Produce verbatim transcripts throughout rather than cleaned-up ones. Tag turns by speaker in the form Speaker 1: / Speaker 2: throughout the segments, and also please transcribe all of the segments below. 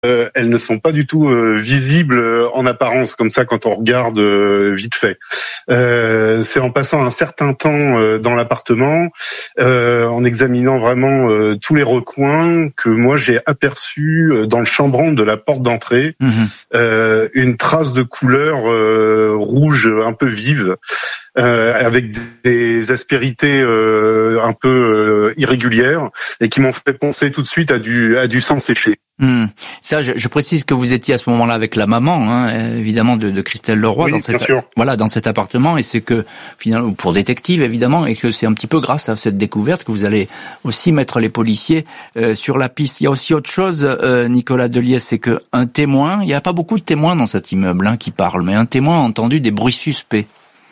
Speaker 1: euh, elles ne sont pas du tout euh, visibles en apparence comme ça quand on regarde euh, vite fait. Euh, c'est en passant un certain temps euh, dans l'appartement, euh, en examinant vraiment euh, tous les recoins, que moi j'ai aperçu euh, dans le chambranle de la porte d'entrée mmh. euh, une trace de couleur euh, rouge un peu vive. Euh, avec des aspérités euh, un peu euh, irrégulières et qui m'ont fait penser tout de suite à du à du sang séché.
Speaker 2: Mmh. Ça, je, je précise que vous étiez à ce moment-là avec la maman, hein, évidemment, de, de Christelle Leroy,
Speaker 1: oui,
Speaker 2: dans cette, voilà, dans cet appartement, et c'est que finalement, pour détective évidemment, et que c'est un petit peu grâce à cette découverte que vous allez aussi mettre les policiers euh, sur la piste. Il y a aussi autre chose, euh, Nicolas Deliès, c'est que un témoin, il n'y a pas beaucoup de témoins dans cet immeuble hein, qui parlent, mais un témoin a entendu des bruits suspects.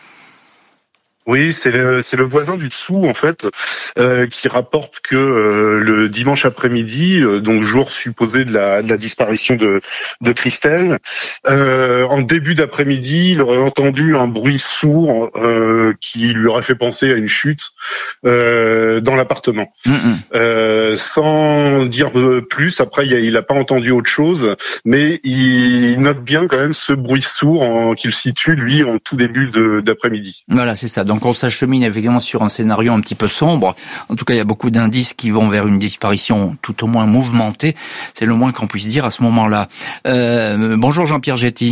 Speaker 1: Oui, c'est le, c'est le voisin du dessous en fait euh, qui rapporte que euh, le dimanche après-midi, euh, donc jour supposé de la, de la disparition de, de Christelle, euh, en début d'après-midi, il aurait entendu un bruit sourd euh, qui lui aurait fait penser à une chute euh, dans l'appartement. Mmh. Euh, sans dire plus, après il n'a pas entendu autre chose, mais il note bien quand même ce bruit sourd en, qu'il situe lui en tout début de, d'après-midi.
Speaker 2: Voilà, c'est ça. Donc on s'achemine effectivement sur un scénario un petit peu sombre. En tout cas, il y a beaucoup d'indices qui vont vers une disparition tout au moins mouvementée. C'est le moins qu'on puisse dire à ce moment-là. Euh, bonjour Jean-Pierre Jetty.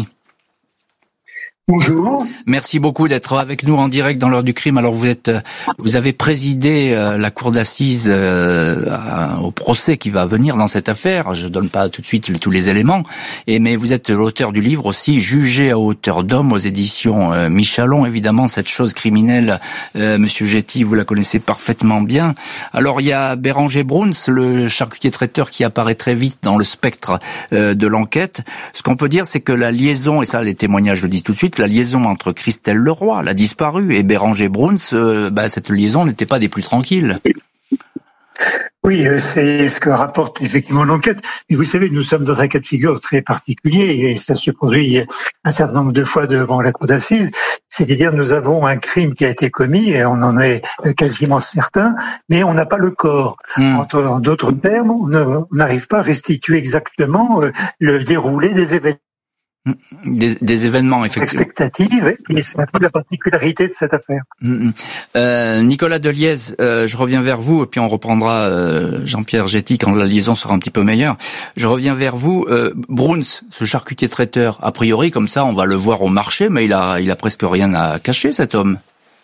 Speaker 3: Bonjour.
Speaker 2: Merci beaucoup d'être avec nous en direct dans l'heure du crime. Alors vous êtes, vous avez présidé euh, la cour d'assises euh, à, au procès qui va venir dans cette affaire. Je donne pas tout de suite le, tous les éléments. Et mais vous êtes l'auteur du livre aussi, Jugé à hauteur d'homme aux éditions euh, Michalon. Évidemment, cette chose criminelle, euh, Monsieur Jetty, vous la connaissez parfaitement bien. Alors il y a Béranger Bruns, le charcutier traiteur, qui apparaît très vite dans le spectre euh, de l'enquête. Ce qu'on peut dire, c'est que la liaison, et ça les témoignages le disent tout de suite, la liaison entre Christelle Leroy, la disparue, et Béranger Bruns, euh, bah, cette liaison n'était pas des plus tranquilles.
Speaker 3: Oui, c'est ce que rapporte effectivement l'enquête. Mais vous savez, nous sommes dans un cas de figure très particulier et ça se produit un certain nombre de fois devant la cour d'assises. C'est-à-dire, nous avons un crime qui a été commis et on en est quasiment certain, mais on n'a pas le corps. Mmh. En, en d'autres termes, on n'arrive pas à restituer exactement le déroulé des événements.
Speaker 2: Des, des événements, effectivement.
Speaker 3: Expectative, et c'est un peu la particularité de cette affaire.
Speaker 2: Mmh. Euh, Nicolas Deliès, euh, je reviens vers vous, et puis on reprendra euh, Jean-Pierre Jetty quand la liaison sera un petit peu meilleure. Je reviens vers vous. Euh, Bruns, ce charcutier traiteur, a priori, comme ça, on va le voir au marché, mais il a, il a presque rien à cacher, cet homme.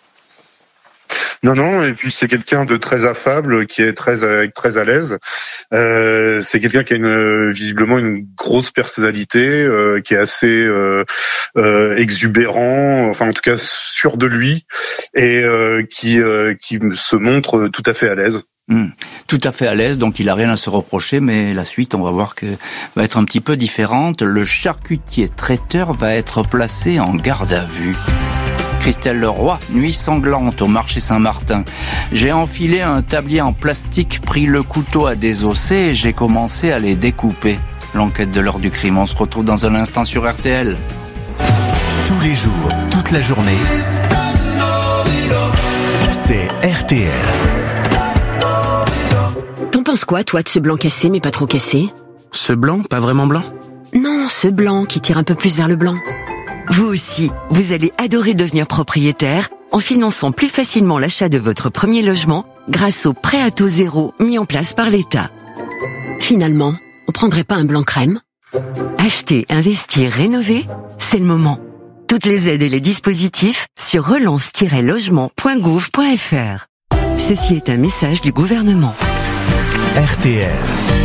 Speaker 1: Non, non, et puis c'est quelqu'un de très affable, qui est très très à l'aise. Euh, c'est quelqu'un qui a une, visiblement une grosse personnalité, euh, qui est assez euh, euh, exubérant, enfin en tout cas sûr de lui, et euh, qui euh, qui se montre tout à fait à l'aise.
Speaker 2: Mmh. Tout à fait à l'aise, donc il a rien à se reprocher, mais la suite, on va voir que va être un petit peu différente. Le charcutier traiteur va être placé en garde à vue. Christelle Leroy, nuit sanglante au marché Saint-Martin. J'ai enfilé un tablier en plastique, pris le couteau à désosser et j'ai commencé à les découper. L'enquête de l'heure du crime, on se retrouve dans un instant sur R T L.
Speaker 4: Tous les jours, toute la journée, c'est R T L.
Speaker 5: T'en penses quoi, toi, de ce blanc cassé, mais pas trop cassé ?
Speaker 6: Ce blanc, pas vraiment blanc ?
Speaker 5: Non, ce blanc qui tire un peu plus vers le blanc. Vous aussi, vous allez adorer devenir propriétaire en finançant plus facilement l'achat de votre premier logement grâce au prêt à taux zéro mis en place par l'État. Finalement, on prendrait pas un blanc crème ? Acheter, investir, rénover, c'est le moment. Toutes les aides et les dispositifs sur relance tiret logement point gouv point f r. Ceci est un message du gouvernement.
Speaker 4: R T L.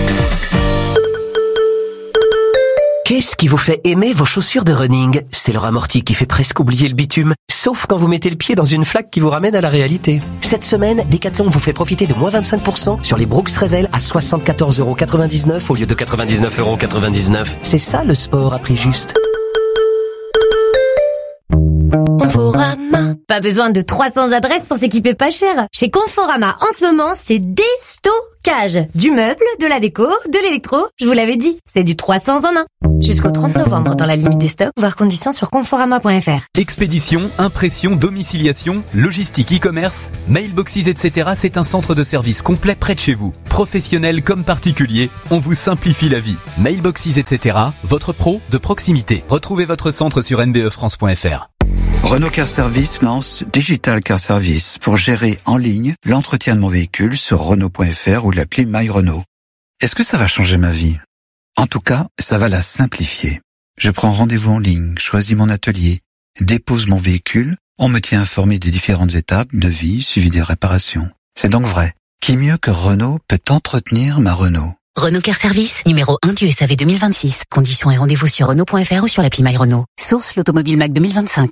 Speaker 7: Qu'est-ce qui vous fait aimer vos chaussures de running ? C'est leur amorti qui fait presque oublier le bitume, sauf quand vous mettez le pied dans une flaque qui vous ramène à la réalité. Cette semaine, Decathlon vous fait profiter de moins vingt-cinq pour cent sur les Brooks Revel à soixante-quatorze euros quatre-vingt-dix-neuf au lieu de quatre-vingt-dix-neuf euros quatre-vingt-dix-neuf. C'est ça le sport à prix juste.
Speaker 8: Conforama. Pas besoin de trois cents adresses pour s'équiper pas cher. Chez Conforama, en ce moment, c'est déstockage. Du meuble, de la déco, de l'électro. Je vous l'avais dit, c'est du trois cents en un. Jusqu'au trente novembre dans la limite des stocks, voir conditions sur conforama point f r.
Speaker 9: Expédition, impression, domiciliation, logistique, e-commerce, mailboxes, et cetera. C'est un centre de service complet près de chez vous. Professionnels comme particuliers, on vous simplifie la vie. Mailboxes, et cetera. Votre pro de proximité. Retrouvez votre centre sur n b e france point f r.
Speaker 10: Renault Car Service lance Digital Car Service pour gérer en ligne l'entretien de mon véhicule sur Renault point f r ou l'appli My Renault. Est-ce que ça va changer ma vie ? En tout cas, ça va la simplifier. Je prends rendez-vous en ligne, choisis mon atelier, dépose mon véhicule, on me tient informé des différentes étapes, devis, suivi des réparations. C'est donc vrai. Qui mieux que Renault peut entretenir ma Renault ?
Speaker 11: Renault Car Service, numéro un du S A V deux mille vingt-six. Conditions et rendez-vous sur Renault point f r ou sur l'appli My Renault. Source l'Automobile Mac deux mille vingt-cinq.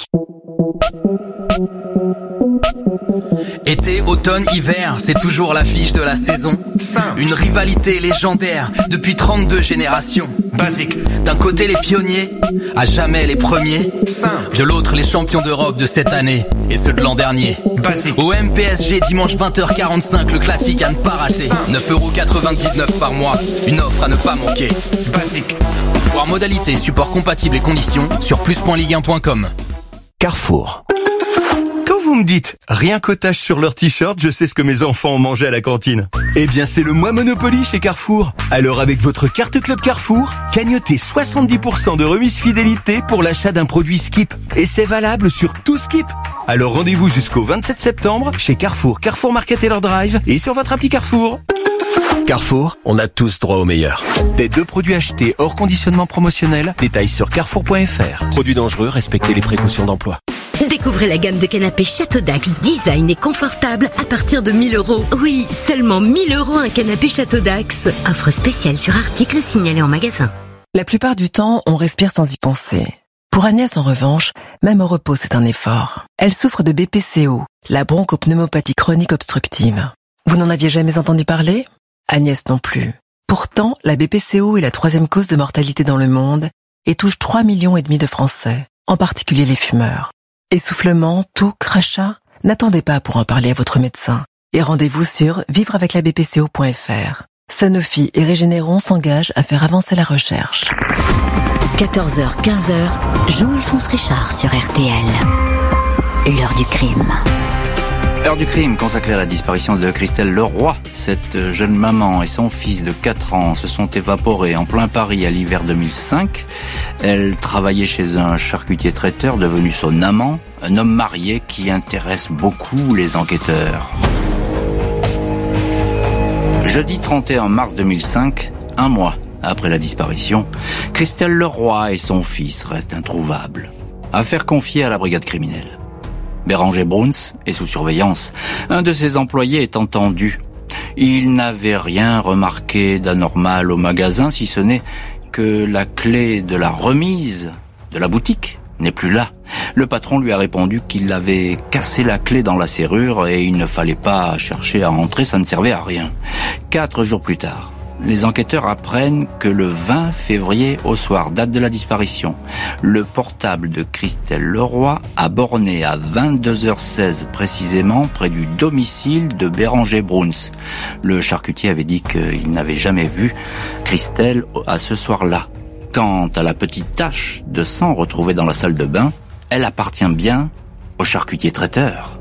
Speaker 12: Été, automne, hiver, c'est toujours l'affiche de la saison. Simple. Une rivalité légendaire depuis trente-deux générations. Basique. D'un côté les pionniers, à jamais les premiers. Simple. De l'autre les champions d'Europe de cette année et ceux de l'an dernier. Basique. Au M P S G dimanche vingt heures quarante-cinq, le classique à ne pas rater. neuf euros quatre-vingt-dix-neuf par mois, une offre à ne pas manquer. Basique. Voir modalités, support compatible et conditions sur plus point ligue un point com.
Speaker 13: Carrefour. Quand vous me dites « rien qu'otage sur leur t-shirt, je sais ce que mes enfants ont mangé à la cantine », eh bien c'est le mois Monopoly chez Carrefour. Alors avec votre carte Club Carrefour, cagnotez soixante-dix pour cent de remise fidélité pour l'achat d'un produit Skip. Et c'est valable sur tout Skip. Alors rendez-vous jusqu'au vingt-sept septembre chez Carrefour, Carrefour Market et leur Drive et sur votre appli Carrefour.
Speaker 14: Carrefour, on a tous droit au meilleur.
Speaker 13: Des deux produits achetés hors conditionnement promotionnel, détails sur carrefour point f r. Produits dangereux, respectez les précautions d'emploi.
Speaker 15: Découvrez la gamme de canapés Château Dax, design et confortable à partir de mille euros. Oui, seulement mille euros un canapé Château Dax. Offre spéciale sur article signalé en magasin.
Speaker 16: La plupart du temps, on respire sans y penser. Pour Agnès, en revanche, même au repos, c'est un effort. Elle souffre de B P C O, la bronchopneumopathie chronique obstructive. Vous n'en aviez jamais entendu parler ? Agnès non plus. Pourtant, la B P C O est la troisième cause de mortalité dans le monde et touche trois millions et demi de Français, en particulier les fumeurs. Essoufflement, toux, crachat, n'attendez pas pour en parler à votre médecin et rendez-vous sur vivre avec la b p c o point f r. Sanofi et Régénéron s'engagent à faire avancer la recherche.
Speaker 15: quatorze heures quinze, Jean-Alphonse Richard sur R T L. L'heure du crime.
Speaker 2: Heure du crime consacrée à la disparition de Christelle Leroy. Cette jeune maman et son fils de quatre ans se sont évaporés en plein Paris à l'hiver deux mille cinq. Elle travaillait chez un charcutier traiteur devenu son amant, un homme marié qui intéresse beaucoup les enquêteurs. Jeudi trente et un mars deux mille cinq, un mois après la disparition, Christelle Leroy et son fils restent introuvables. Affaire confiée à la brigade criminelle. Béranger Bruns est sous surveillance. Un de ses employés est entendu. Il n'avait rien remarqué d'anormal au magasin, si ce n'est que la clé de la remise de la boutique n'est plus là. Le patron lui a répondu qu'il avait cassé la clé dans la serrure et il ne fallait pas chercher à entrer, ça ne servait à rien. Quatre jours plus tard, les enquêteurs apprennent que le vingt février au soir, date de la disparition, le portable de Christelle Leroy a borné à vingt-deux heures seize précisément près du domicile de Béranger Bruns. Le charcutier avait dit qu'il n'avait jamais vu Christelle à ce soir-là. Quant à la petite tache de sang retrouvée dans la salle de bain, elle appartient bien au charcutier traiteur.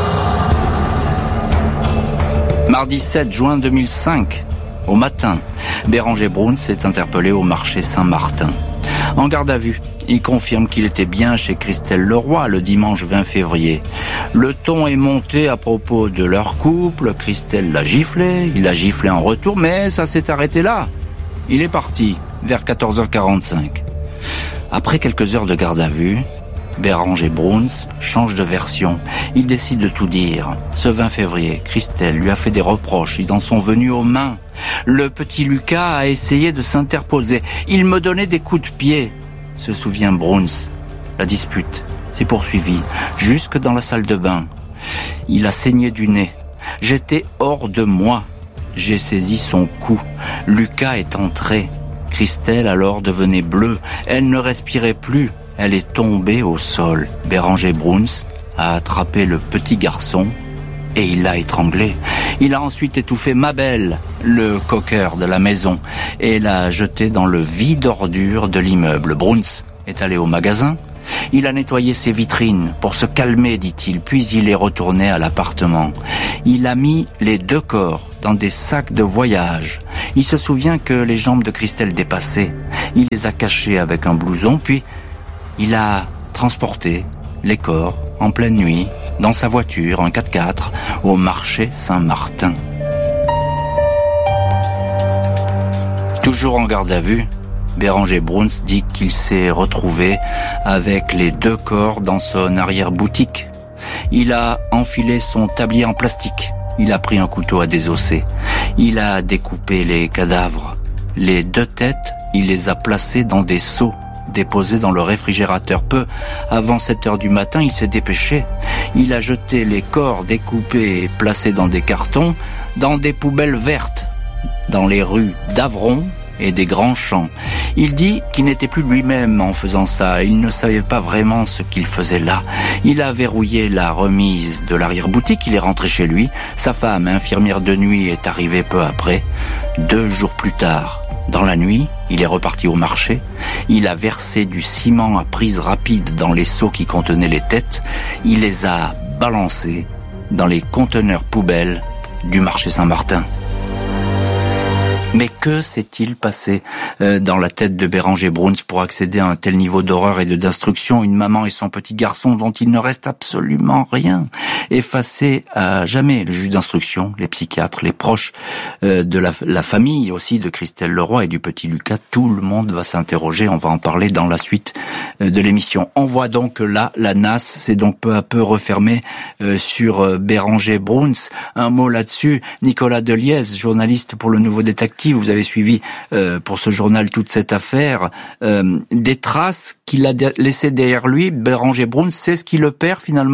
Speaker 2: Mardi sept juin deux mille cinq, au matin, Béranger Bruns est interpellé au marché Saint-Martin. En garde à vue, il confirme qu'il était bien chez Christelle Leroy le dimanche vingt février. Le ton est monté à propos de leur couple. Christelle l'a giflé, il l'a giflé en retour, mais ça s'est arrêté là. Il est parti vers quatorze heures quarante-cinq. Après quelques heures de garde à vue, Béranger Bruns change de version. Il décide de tout dire. Ce vingt février, Christelle lui a fait des reproches. Ils en sont venus aux mains. Le petit Lucas a essayé de s'interposer. Il me donnait des coups de pied, se souvient Bruns. La dispute s'est poursuivie jusque dans la salle de bain. Il a saigné du nez. J'étais hors de moi. J'ai saisi son cou. Lucas est entré. Christelle alors devenait bleue. Elle ne respirait plus. Elle est tombée au sol. Béranger Bruns a attrapé le petit garçon et il l'a étranglée. Il a ensuite étouffé Mabel, le cocker de la maison, et l'a jetée dans le vide ordure de l'immeuble. Bruns est allé au magasin. Il a nettoyé ses vitrines pour se calmer, dit-il, puis il est retourné à l'appartement. Il a mis les deux corps dans des sacs de voyage. Il se souvient que les jambes de Christelle dépassaient. Il les a cachés avec un blouson, puis il a transporté les corps en pleine nuit dans sa voiture, un quatre-quatre, au marché Saint-Martin. Toujours en garde à vue, Béranger Bruns dit qu'il s'est retrouvé avec les deux corps dans son arrière-boutique. Il a enfilé son tablier en plastique. Il a pris un couteau à désosser. Il a découpé les cadavres. Les deux têtes, il les a placées dans des seaux déposés dans le réfrigérateur. Peu avant sept heures du matin, il s'est dépêché. Il a jeté les corps découpés et placés dans des cartons dans des poubelles vertes dans les rues d'Avron et des Grands Champs. Il dit qu'il n'était plus lui-même en faisant ça. Il ne savait pas vraiment ce qu'il faisait là. Il a verrouillé la remise de l'arrière-boutique. Il est rentré chez lui. Sa femme, infirmière de nuit, est arrivée peu après. Deux jours plus tard, dans la nuit, il est reparti au marché. Il a versé du ciment à prise rapide dans les seaux qui contenaient les têtes. Il les a balancés dans les conteneurs poubelles du marché Saint-Martin. Mais que s'est-il passé euh, dans la tête de Béranger Bruns pour accéder à un tel niveau d'horreur et de destruction? Une maman et son petit garçon dont il ne reste absolument rien, effacés à jamais. Le juge d'instruction, les psychiatres, les proches euh, de la, la famille aussi de Christelle Leroy et du petit Lucas, tout le monde va s'interroger. On va en parler dans la suite euh, de l'émission. On voit donc que là, la N A S s'est donc peu à peu refermée euh, sur euh, Béranger Bruns. Un mot là-dessus, Nicolas Deliez, journaliste pour Le Nouveau Détective. Vous avez suivi euh, pour ce journal toute cette affaire. Euh, des traces qu'il a de- laissées derrière lui, Béranger Bruns, c'est ce qui le perd finalement ?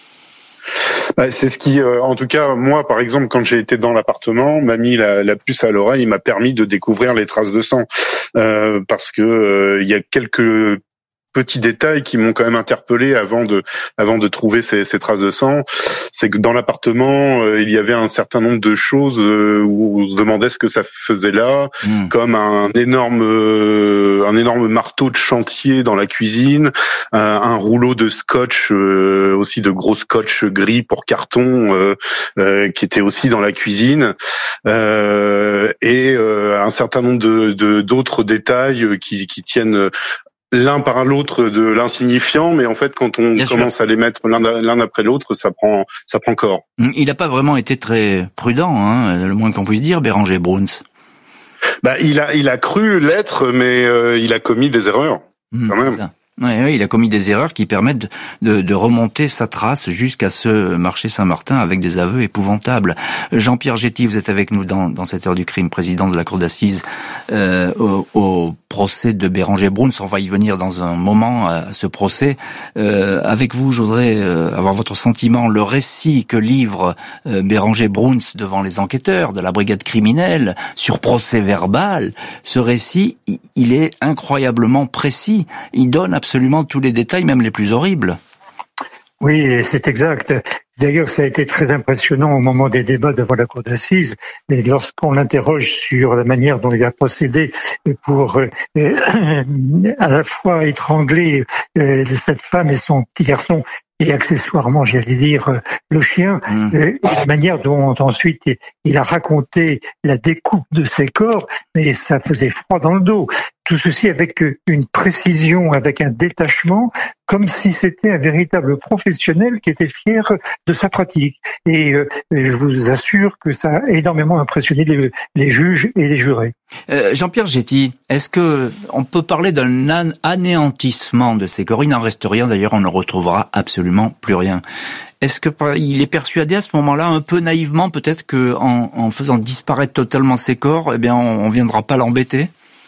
Speaker 1: Bah, c'est ce qui, euh, en tout cas, moi, par exemple, quand j'ai été dans l'appartement, m'a mis la, la puce à l'oreille, il m'a permis de découvrir les traces de sang, euh, parce que euh, il y a quelques petits détails qui m'ont quand même interpellé avant de avant de trouver ces, ces traces de sang. C'est que dans l'appartement, euh, il y avait un certain nombre de choses euh, où on se demandait ce que ça faisait là, mmh. comme un énorme euh, un énorme marteau de chantier dans la cuisine, un, un rouleau de scotch, euh, aussi de gros scotch gris pour carton, euh, euh, qui était aussi dans la cuisine, euh, et euh, un certain nombre de, de d'autres détails qui, qui tiennent l'un par l'autre de l'insignifiant, mais en fait, quand on Bien commence sûr. à les mettre l'un, l'un après l'autre, ça prend, ça prend corps.
Speaker 2: Il n'a pas vraiment été très prudent, hein, le moins qu'on puisse dire, Béranger Bruns.
Speaker 1: Bah, il a, il a cru l'être, mais euh, il a commis des erreurs, mmh, quand même.
Speaker 2: Oui, oui, il a commis des erreurs qui permettent de, de remonter sa trace jusqu'à ce marché Saint-Martin avec des aveux épouvantables. Jean-Pierre Jetty, vous êtes avec nous dans, dans cette heure du crime, président de la cour d'assises euh, au, au procès de Béranger Bruns. On va y venir dans un moment à ce procès. Euh, avec vous, je voudrais euh, avoir votre sentiment. Le récit que livre euh, Béranger Bruns devant les enquêteurs de la brigade criminelle sur procès verbal, ce récit, il est incroyablement précis. Il donne absolument tous les détails, même les plus horribles.
Speaker 3: Oui, c'est exact. D'ailleurs, ça a été très impressionnant au moment des débats devant la cour d'assises, et lorsqu'on l'interroge sur la manière dont il a procédé pour euh, à la fois étrangler euh, cette femme et son petit garçon, et accessoirement, j'allais dire, le chien, mmh. euh, la manière dont ensuite il a raconté la découpe de ses corps, mais ça faisait froid dans le dos. Tout ceci avec une précision, avec un détachement, comme si c'était un véritable professionnel qui était fier de sa pratique. Et euh, je vous assure que ça a énormément impressionné les, les juges et les jurés.
Speaker 2: Euh, Jean-Pierre Jetty, est-ce que on peut parler d'un anéantissement de ces corps ? Il n'en reste rien, d'ailleurs on ne retrouvera absolument plus rien. Est-ce que il est persuadé à ce moment-là, un peu naïvement peut-être, que en, en faisant disparaître totalement ces corps, eh bien on, on viendra pas l'embêter ?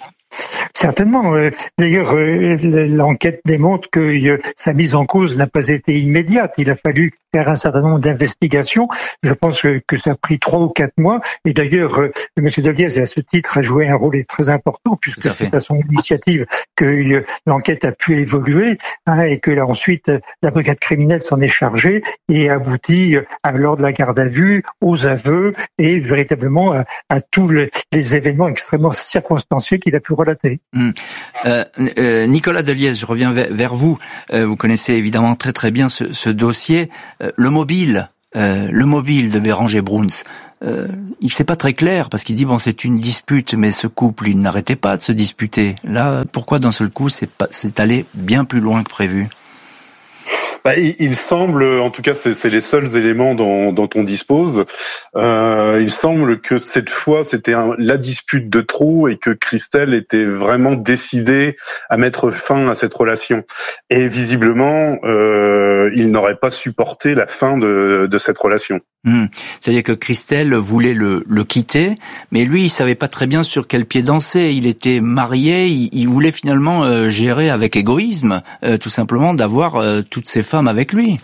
Speaker 3: Certainement. D'ailleurs, l'enquête démontre que sa mise en cause n'a pas été immédiate. Il a fallu faire un certain nombre d'investigations. Je pense que ça a pris trois ou quatre mois. Et d'ailleurs, M. Deliez, à ce titre, a joué un rôle très important, puisque c'est à son initiative que l'enquête a pu évoluer, hein, et que là, ensuite, la brigade criminelle s'en est chargée et a abouti, à, lors de la garde à vue, aux aveux et véritablement à, à tous les, les événements extrêmement circonstanciés qu'il a pu relater.
Speaker 2: Mmh. Euh, euh, Nicolas Deliez, je reviens vers, vers vous. Euh, vous connaissez évidemment très très bien ce, ce dossier. Euh, le mobile, euh, le mobile de Béranger Bruns, euh, il c'est pas très clair parce qu'il dit bon c'est une dispute, mais ce couple il n'arrêtait pas de se disputer. Là, pourquoi d'un seul coup c'est pas c'est allé bien plus loin que prévu?
Speaker 1: Bah, il, il semble, en tout cas, c'est, c'est les seuls éléments dont, dont on dispose. Euh, il semble que cette fois, c'était un, la dispute de trop et que Christelle était vraiment décidée à mettre fin à cette relation. Et visiblement, euh, il n'aurait pas supporté la fin de, de cette relation.
Speaker 2: Mmh. C'est-à-dire que Christelle voulait le, le quitter, mais lui, il savait pas très bien sur quel pied danser. Il était marié, il, il voulait finalement euh, gérer avec égoïsme, euh, tout simplement, d'avoir euh, toutes ces femmes avec lui.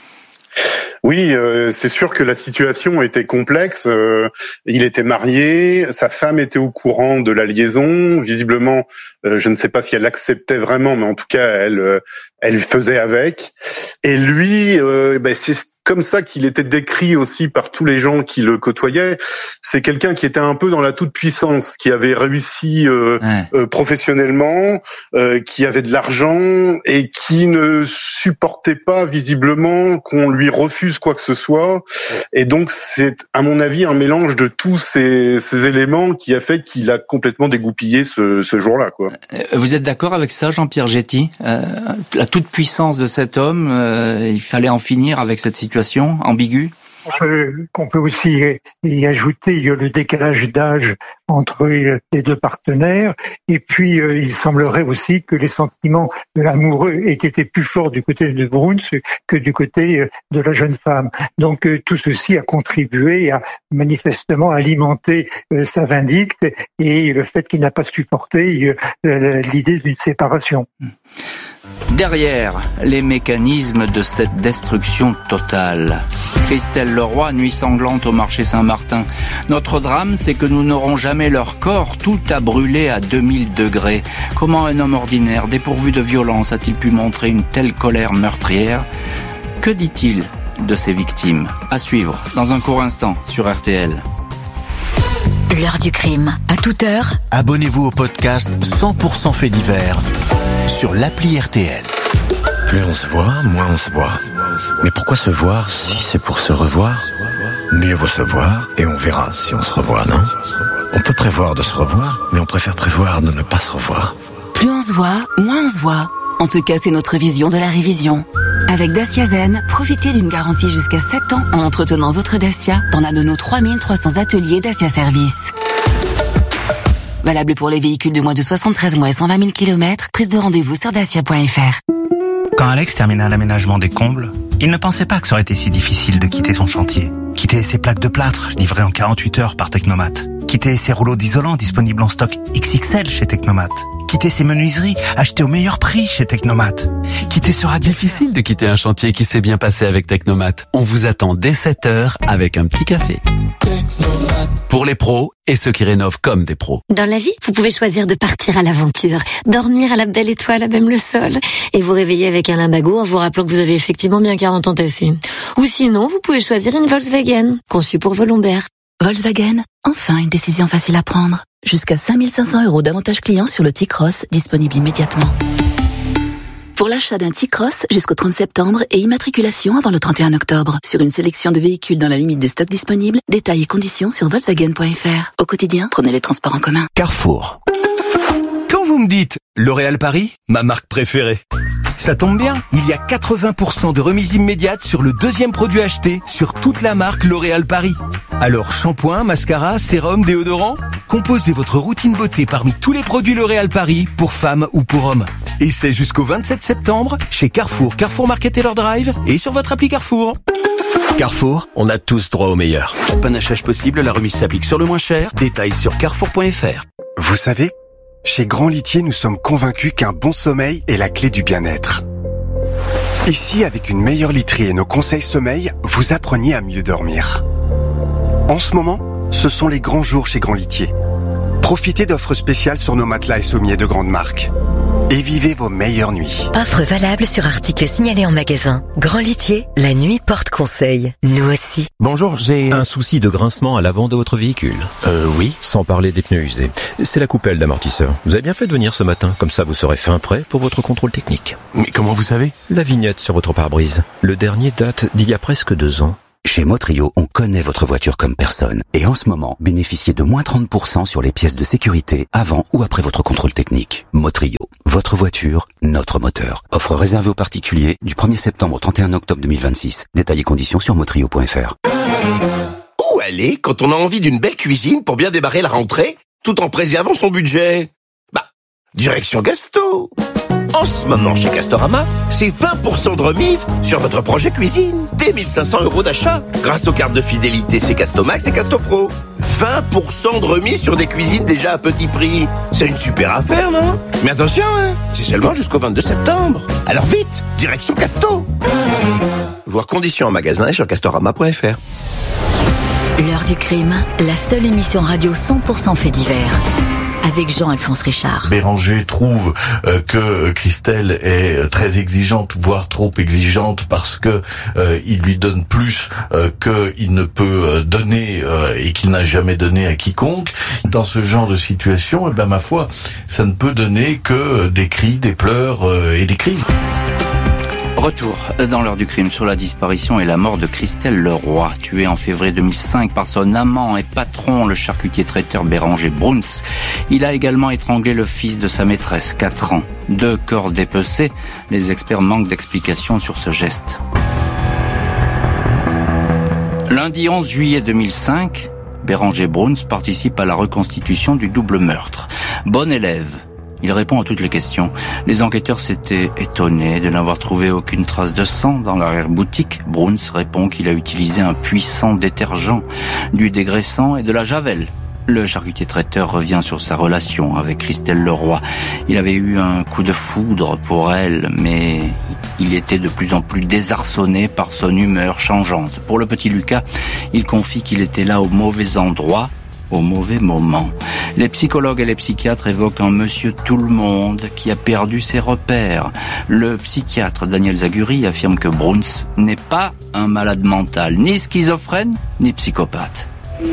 Speaker 1: Oui, euh, c'est sûr que la situation était complexe. Euh, il était marié, sa femme était au courant de la liaison. Visiblement, euh, je ne sais pas si elle acceptait vraiment, mais en tout cas, elle, euh, elle faisait avec. Et lui, euh, ben, c'est comme ça qu'il était décrit aussi par tous les gens qui le côtoyaient. C'est quelqu'un qui était un peu dans la toute-puissance, qui avait réussi euh, ouais. euh, professionnellement, euh, qui avait de l'argent et qui ne supportait pas visiblement qu'on lui refuse quoi que ce soit. Et donc c'est, à mon avis, un mélange de tous ces, ces éléments qui a fait qu'il a complètement dégoupillé ce, ce jour-là, quoi.
Speaker 2: Vous êtes d'accord avec ça, Jean-Pierre Jetti? euh, La toute-puissance de cet homme, euh, il fallait en finir avec cette situation ambiguë.
Speaker 3: On peut, on peut aussi y ajouter le décalage d'âge entre les deux partenaires, et puis euh, il semblerait aussi que les sentiments de l'amoureux aient été plus forts du côté de Bruns que du côté de la jeune femme. Donc euh, tout ceci a contribué à manifestement alimenter euh, sa vindicte et le fait qu'il n'a pas supporté euh, l'idée d'une séparation.
Speaker 2: Derrière les mécanismes de cette destruction totale, Christelle Leroy, nuit sanglante au marché Saint-Martin. Notre drame, c'est que nous n'aurons jamais leur corps, tout a brûlé à deux mille degrés. Comment un homme ordinaire, dépourvu de violence, a-t-il pu montrer une telle colère meurtrière? Que dit-il de ses victimes? À suivre dans un court instant sur R T L.
Speaker 11: L'heure du crime, à toute heure.
Speaker 4: Abonnez-vous au podcast cent pour cent fait divers sur l'appli R T L.
Speaker 14: Plus on se voit, moins on se voit. Mais pourquoi se voir si c'est pour se revoir? Mieux vaut se voir et on verra si on se revoit, non? On peut prévoir de se revoir, mais on préfère prévoir de ne pas se revoir.
Speaker 11: Plus on se voit, moins on se voit. En tout cas, c'est notre vision de la révision. Avec Dacia Zen, profitez d'une garantie jusqu'à sept ans en entretenant votre Dacia dans l'un de nos trois mille trois cents ateliers Dacia Service. Valable pour les véhicules de moins de soixante-treize mois et cent vingt mille kilomètres. Prise de rendez-vous sur dacia point f r.
Speaker 6: Quand Alex termina l'aménagement des combles, il ne pensait pas que ça aurait été si difficile de quitter son chantier. Quitter ses plaques de plâtre livrées en quarante-huit heures par Technomat. Quitter ses rouleaux d'isolant disponibles en stock X X L chez Technomat. Quitter ses menuiseries achetées au meilleur prix chez Technomat. Quitter ce radiateur.
Speaker 9: Difficile de quitter un chantier qui s'est bien passé avec Technomat. On vous attend dès sept heures avec un petit café. Technomat. Pour les pros et ceux qui rénovent comme des pros.
Speaker 8: Dans la vie, vous pouvez choisir de partir à l'aventure, dormir à la belle étoile à même le sol, et vous réveiller avec un limbago en vous rappelant que vous avez effectivement bien quarante ans tassés. Ou sinon, vous pouvez choisir une Volkswagen, conçue pour vos lombaires.
Speaker 11: Volkswagen, enfin une décision facile à prendre. Jusqu'à cinq mille cinq cents euros d'avantages clients sur le T-Cross, disponible immédiatement. Pour l'achat d'un T-Cross jusqu'au trente septembre et immatriculation avant le trente et un octobre. Sur une sélection de véhicules dans la limite des stocks disponibles, détails et conditions sur volkswagen point f r. Au quotidien, prenez les transports en commun.
Speaker 13: Carrefour. Quand vous me dites L'Oréal Paris, ma marque préférée, ça tombe bien, il y a quatre-vingts pour cent de remise immédiate sur le deuxième produit acheté sur toute la marque L'Oréal Paris. Alors shampoing, mascara, sérum, déodorant, composez votre routine beauté parmi tous les produits L'Oréal Paris pour femmes ou pour hommes. Et c'est jusqu'au vingt-sept septembre chez Carrefour, Carrefour Market Taylor Drive et sur votre appli Carrefour.
Speaker 14: Carrefour, on a tous droit au meilleur.
Speaker 13: Panachage possible, la remise s'applique sur le moins cher. Détails sur carrefour point f r.
Speaker 4: Vous savez,
Speaker 17: Chez Grand Litier, nous sommes convaincus qu'un bon sommeil est la clé du bien-être. Et si, avec une meilleure literie et nos conseils sommeil, vous appreniez à mieux dormir? En ce moment, ce sont les grands jours chez Grand Litier. Profitez d'offres spéciales sur nos matelas et sommiers de grandes marques. Et vivez vos meilleures nuits.
Speaker 15: Offre valable sur articles signalés en magasin. Grand Litier, la nuit porte conseil. Nous aussi.
Speaker 14: Bonjour, j'ai un souci de grincement à l'avant de votre véhicule. Euh, oui. Sans parler des pneus usés. C'est la coupelle d'amortisseur. Vous avez bien fait de venir ce matin, comme ça vous serez fin prêt pour votre contrôle technique. Mais comment vous savez? La vignette sur votre pare-brise. Le dernier date d'il y a presque deux ans.
Speaker 18: Chez Motrio, on connaît votre voiture comme personne. Et en ce moment, bénéficiez de moins trente pour cent sur les pièces de sécurité avant ou après votre contrôle technique. Motrio, votre voiture, notre moteur. Offre réservée aux particuliers du premier septembre au trente et un octobre deux mille vingt-six. Détails et conditions sur motrio point f r.
Speaker 19: Où aller quand on a envie d'une belle cuisine pour bien démarrer la rentrée, tout en préservant son budget? Bah, direction Gasto. En ce moment, chez Castorama, c'est vingt pour cent de remise sur votre projet cuisine. Dès mille cinq cents euros d'achat. Grâce aux cartes de fidélité C'est Castomax et Castopro. vingt pour cent de remise sur des cuisines déjà à petit prix. C'est une super affaire, non? Mais attention, hein, c'est seulement jusqu'au vingt-deux septembre. Alors vite, direction Casto. Voir conditions en magasin et sur castorama point f r.
Speaker 11: L'heure du crime, la seule émission radio cent pour cent fait divers. Avec Jean-Alphonse Richard.
Speaker 20: Béranger trouve euh, que Christelle est très exigeante, voire trop exigeante, parce que euh, il lui donne plus euh, qu'il ne peut donner euh, et qu'il n'a jamais donné à quiconque. Dans ce genre de situation, eh ben ma foi, ça ne peut donner que des cris, des pleurs euh, et des crises.
Speaker 2: Retour dans l'heure du crime sur la disparition et la mort de Christelle Leroy, tuée en février deux mille cinq par son amant et patron, le charcutier traiteur Béranger Bruns. Il a également étranglé le fils de sa maîtresse, quatre ans. Deux corps dépecés, les experts manquent d'explications sur ce geste. Lundi onze juillet deux mille cinq, Béranger Bruns participe à la reconstitution du double meurtre. Bon élève. Il répond à toutes les questions. Les enquêteurs s'étaient étonnés de n'avoir trouvé aucune trace de sang dans l'arrière-boutique. Bruns répond qu'il a utilisé un puissant détergent, du dégraissant et de la javel. Le charcutier traiteur revient sur sa relation avec Christelle Leroy. Il avait eu un coup de foudre pour elle, mais il était de plus en plus désarçonné par son humeur changeante. Pour le petit Lucas, il confie qu'il était là au mauvais endroit, au mauvais moment. Les psychologues et les psychiatres évoquent un monsieur tout-le-monde qui a perdu ses repères. Le psychiatre Daniel Zaguri affirme que Bruns n'est pas un malade mental, ni schizophrène, ni psychopathe.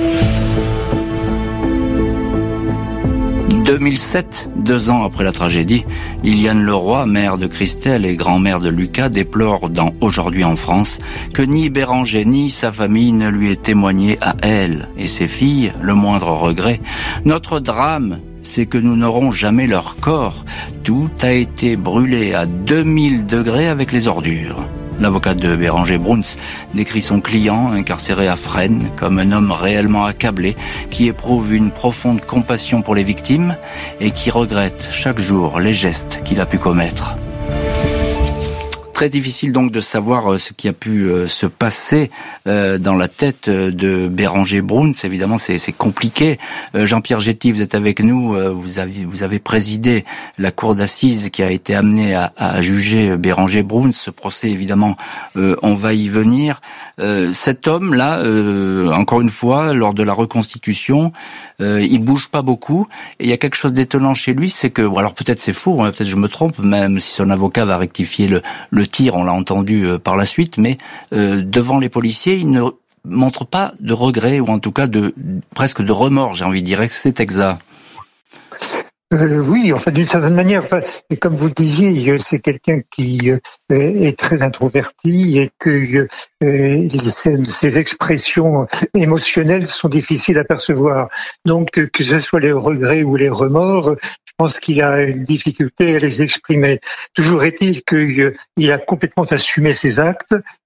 Speaker 2: deux mille sept, deux ans après la tragédie, Liliane Leroy, mère de Christelle et grand-mère de Lucas, déplore dans Aujourd'hui en France que ni Béranger ni sa famille ne lui aient témoigné à elle et ses filles le moindre regret. Notre drame, c'est que nous n'aurons jamais leur corps. Tout a été brûlé à deux mille degrés avec les ordures. L'avocat de Béranger Bruns décrit son client, incarcéré à Fresnes, comme un homme réellement accablé, qui éprouve une profonde compassion pour les victimes et qui regrette chaque jour les gestes qu'il a pu commettre. Très difficile donc de savoir ce qui a pu se passer dans la tête de Béranger Bruns. Évidemment, c'est, c'est compliqué. Jean-Pierre Jetty, vous êtes avec nous. Vous avez, vous avez présidé la cour d'assises qui a été amenée à, à juger Béranger Bruns. Ce procès, évidemment, euh, on va y venir. Euh, cet homme-là, euh, encore une fois, lors de la reconstitution, euh, il bouge pas beaucoup. Et il y a quelque chose d'étonnant chez lui, c'est que, bon, alors peut-être c'est faux, hein, peut-être je me trompe, même si son avocat va rectifier le, le tir, on l'a entendu euh, par la suite, mais euh, devant les policiers, il ne montre pas de regret, ou en tout cas de presque de remords, j'ai envie de dire. Est-ce que c'est exact?
Speaker 3: Euh, oui, enfin d'une certaine manière, enfin, et comme vous le disiez, c'est quelqu'un qui euh, est très introverti et que euh, ses, ses expressions émotionnelles sont difficiles à percevoir. Donc que ce soit les regrets ou les remords, je pense qu'il a une difficulté à les exprimer. Toujours est-il qu'il a complètement assumé ses actes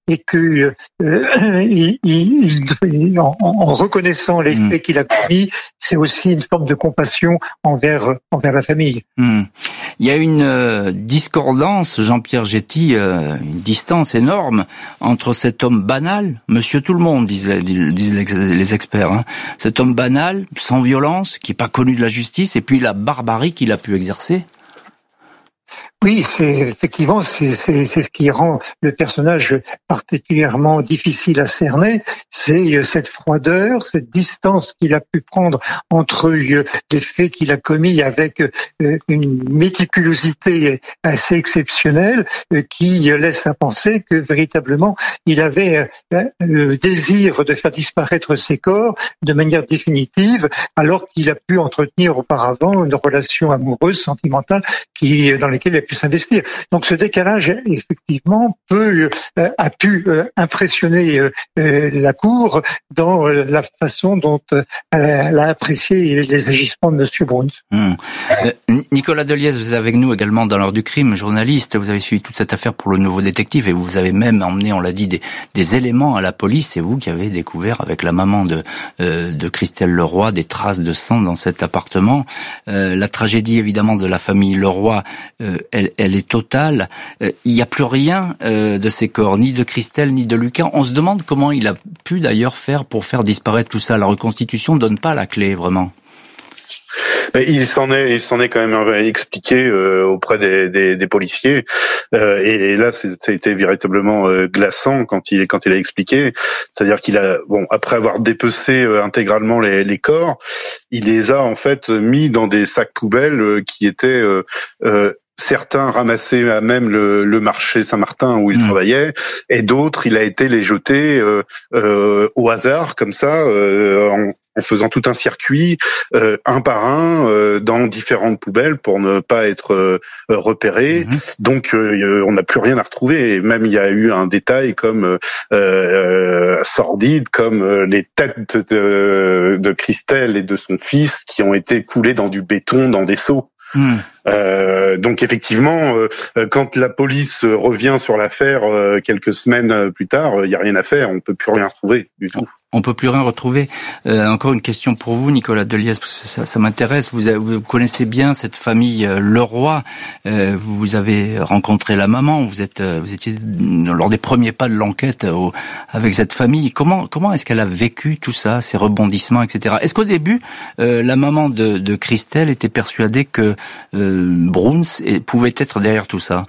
Speaker 3: et que euh, il, il, il, en, en reconnaissant les mmh. faits qu'il a commis, c'est aussi une forme de compassion envers envers la famille.
Speaker 2: Mmh. Il y a une euh, discordance, Jean-Pierre Jetti, euh, une distance énorme entre cet homme banal, Monsieur Tout le Monde, disent, disent les experts, hein, cet homme banal, sans violence, qui n'est pas connu de la justice, et puis la barbarie qu'il a pu exercer.
Speaker 3: Oui, c'est effectivement c'est, c'est c'est ce qui rend le personnage particulièrement difficile à cerner, c'est cette froideur, cette distance qu'il a pu prendre entre les faits qu'il a commis avec une méticulosité assez exceptionnelle qui laisse à penser que véritablement il avait le désir de faire disparaître ses corps de manière définitive, alors qu'il a pu entretenir auparavant une relation amoureuse, sentimentale, qui dans laquelle il a pu s'investir. Donc ce décalage, effectivement, peut euh, a pu euh, impressionner euh, la Cour dans euh, la façon dont euh, elle a apprécié les agissements de M. Bruns.
Speaker 2: Mmh. Euh, Nicolas Deliès, vous êtes avec nous également dans l'heure du crime, journaliste. Vous avez suivi toute cette affaire pour Le Nouveau Détective et vous avez même emmené, on l'a dit, des, des éléments à la police. C'est vous qui avez découvert avec la maman de, euh, de Christelle Leroy des traces de sang dans cet appartement. Euh, la tragédie, évidemment, de la famille Leroy, euh, elle, elle est totale. Euh, il n'y a plus rien euh, de ces corps, ni de Christelle, ni de Lucas. On se demande comment il a pu d'ailleurs faire pour faire disparaître tout ça. La reconstitution ne donne pas la clé, vraiment.
Speaker 1: Il s'en est, il s'en est quand même expliqué euh, auprès des, des, des policiers, euh, et, et là c'était véritablement euh, glaçant quand il quand il a expliqué, c'est-à-dire qu'il a bon après avoir dépecé euh, intégralement les, les corps, il les a en fait mis dans des sacs poubelles euh, qui étaient euh, euh, certains ramassés à même le, le marché Saint-Martin où il mmh. travaillait, et d'autres il a été les jeter euh, euh, au hasard comme ça euh, en en faisant tout un circuit, euh, un par un, euh, dans différentes poubelles pour ne pas être euh, repéré. Mmh. Donc, euh, on n'a plus rien à retrouver. Et même, il y a eu un détail comme euh, euh, sordide, comme euh, les têtes de, de Christelle et de son fils qui ont été coulées dans du béton, dans des seaux. Mmh. Euh, donc effectivement, euh, quand la police revient sur l'affaire euh, quelques semaines plus tard, il n'y a rien à faire, on peut plus rien retrouver du tout.
Speaker 2: On peut plus rien retrouver. Euh, encore une question pour vous, Nicolas Deliès, parce que ça, ça m'intéresse. Vous, avez, vous connaissez bien cette famille euh, Leroy. Euh, vous avez rencontré la maman. Vous êtes, euh, vous étiez lors des premiers pas de l'enquête euh, avec cette famille. Comment, comment est-ce qu'elle a vécu tout ça, ces rebondissements, et cetera. Est-ce qu'au début, euh, la maman de, de Christelle était persuadée que euh, Bruns pouvait être derrière tout ça?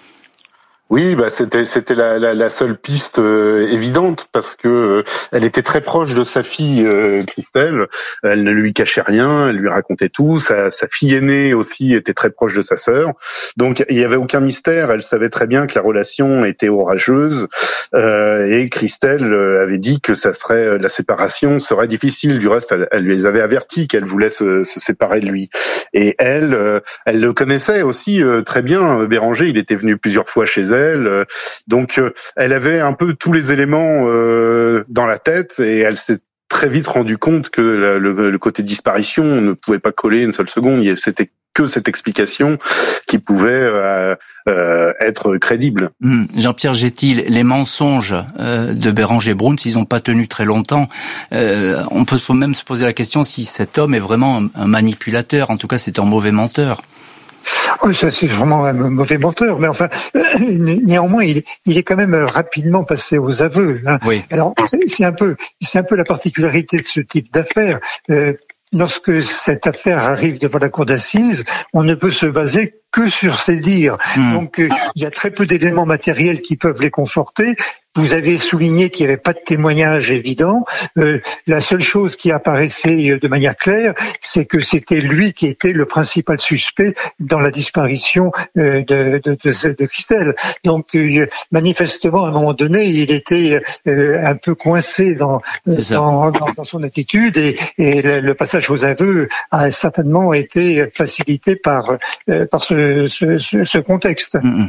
Speaker 1: Oui, bah c'était c'était la, la, la seule piste euh, évidente parce que euh, elle était très proche de sa fille euh, Christelle. Elle ne lui cachait rien, elle lui racontait tout. Sa, sa fille aînée aussi était très proche de sa sœur. Donc il y avait aucun mystère. Elle savait très bien que la relation était orageuse euh, et Christelle avait dit que ça serait la séparation serait difficile. Du reste, elle, elle les avait avertis qu'elle voulait se, se séparer de lui. Et elle, euh, elle le connaissait aussi euh, très bien. Béranger, il était venu plusieurs fois chez elle. Elle, donc euh, elle avait un peu tous les éléments euh, dans la tête et elle s'est très vite rendu compte que la, le, le côté disparition ne pouvait pas coller une seule seconde. C'était que cette explication qui pouvait euh, euh, être crédible.
Speaker 2: Mmh. Jean-Pierre Jetti, les mensonges euh, de Béranger Bruns, ils n'ont pas tenu très longtemps. Euh, on peut même se poser la question si cet homme est vraiment un, un manipulateur. En tout cas, c'est un mauvais menteur.
Speaker 3: Oui, ça c'est vraiment un mauvais menteur, mais enfin, euh, néanmoins, il, il est quand même rapidement passé aux aveux. Hein.
Speaker 2: Oui.
Speaker 3: Alors, c'est, c'est un peu, c'est un peu la particularité de ce type d'affaire. Euh, lorsque cette affaire arrive devant la cour d'assises, on ne peut se baser que sur ses dires. Mmh. Donc, euh, il y a très peu d'éléments matériels qui peuvent les conforter. Vous avez souligné qu'il n'y avait pas de témoignage évident. Euh, la seule chose qui apparaissait de manière claire, c'est que c'était lui qui était le principal suspect dans la disparition euh, de, de, de, de Christelle. Donc, euh, manifestement, à un moment donné, il était euh, un peu coincé dans, dans, dans, dans son attitude et, et le, le passage aux aveux a certainement été facilité par, euh, par ce, ce, ce, ce contexte.
Speaker 2: Mmh.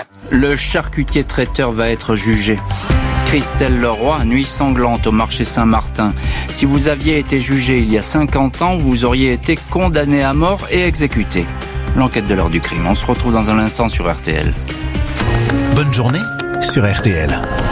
Speaker 2: Le charcutier traiteur va être jugé. Christelle Leroy, nuit sanglante au marché Saint-Martin. Si vous aviez été jugé il y a cinquante ans, vous auriez été condamné à mort et exécuté. L'enquête de l'heure du crime. On se retrouve dans un instant sur R T L.
Speaker 4: Bonne journée sur R T L.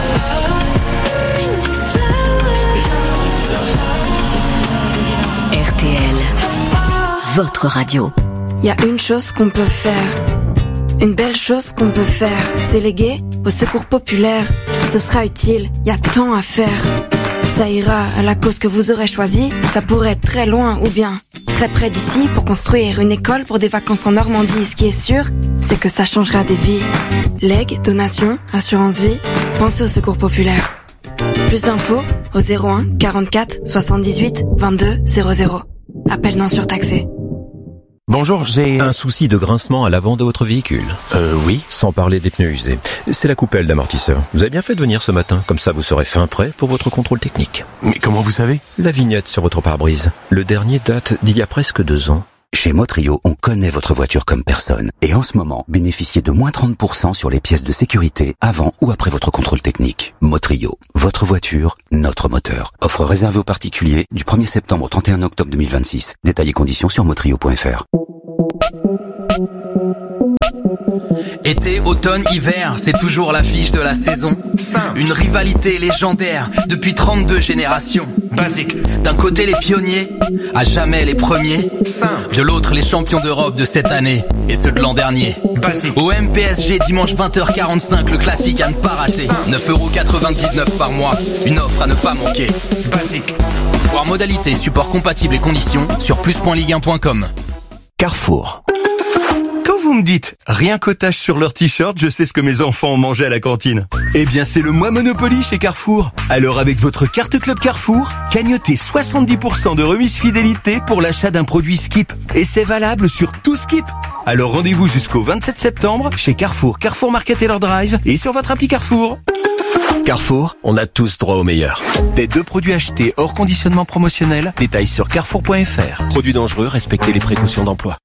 Speaker 15: R T L, votre radio.
Speaker 21: Il y a une chose qu'on peut faire, une belle chose qu'on peut faire, c'est léguer au secours populaire. Ce sera utile, il y a tant à faire. Ça ira à la cause que vous aurez choisie, ça pourrait être très loin ou bien très près d'ici pour construire une école pour des vacances en Normandie. Ce qui est sûr, c'est que ça changera des vies. Legs, donations, assurance vie, pensez au secours populaire. Plus d'infos au zéro un quarante-quatre soixante-dix-huit vingt-deux zéro zéro. Appel non surtaxé.
Speaker 14: Bonjour, j'ai... Un souci de grincement à l'avant de votre véhicule? Euh, oui. Sans parler des pneus usés. C'est la coupelle d'amortisseur. Vous avez bien fait de venir ce matin, comme ça vous serez fin prêt pour votre contrôle technique. Mais comment vous savez? La vignette sur votre pare-brise. Le dernier date d'il y a presque deux ans.
Speaker 18: Chez Motrio, on connaît votre voiture comme personne. Et en ce moment, bénéficiez de moins trente pour cent sur les pièces de sécurité avant ou après votre contrôle technique. Motrio, votre voiture, notre moteur. Offre réservée aux particuliers du premier septembre au trente et un octobre deux mille vingt-six. Détails et conditions sur motrio point f r.
Speaker 12: Été, automne, hiver, c'est toujours l'affiche de la saison. Une rivalité légendaire depuis trente-deux générations. Basique. D'un côté les pionniers, à jamais les premiers. De l'autre les champions d'Europe de cette année et ceux de l'an dernier. Basique. Au M P S G dimanche vingt heures quarante-cinq, le classique à ne pas rater. neuf euros quatre-vingt-dix-neuf par mois, une offre à ne pas manquer. Basique. Voir modalités, support compatible et conditions sur plus point ligue un point com.
Speaker 13: Carrefour. Quand vous me dites rien qu'otage sur leur t-shirt, je sais ce que mes enfants ont mangé à la cantine. Eh bien, c'est le mois Monopoly chez Carrefour. Alors, avec votre carte Club Carrefour, cagnotez soixante-dix pour cent de remise fidélité pour l'achat d'un produit Skip. Et c'est valable sur tout Skip. Alors, rendez-vous jusqu'au vingt-sept septembre chez Carrefour, Carrefour Market et leur Drive et sur votre appli Carrefour. Carrefour, on a tous droit au meilleur. Des deux produits achetés hors conditionnement promotionnel, détails sur carrefour point f r. Produits dangereux, respectez les précautions d'emploi.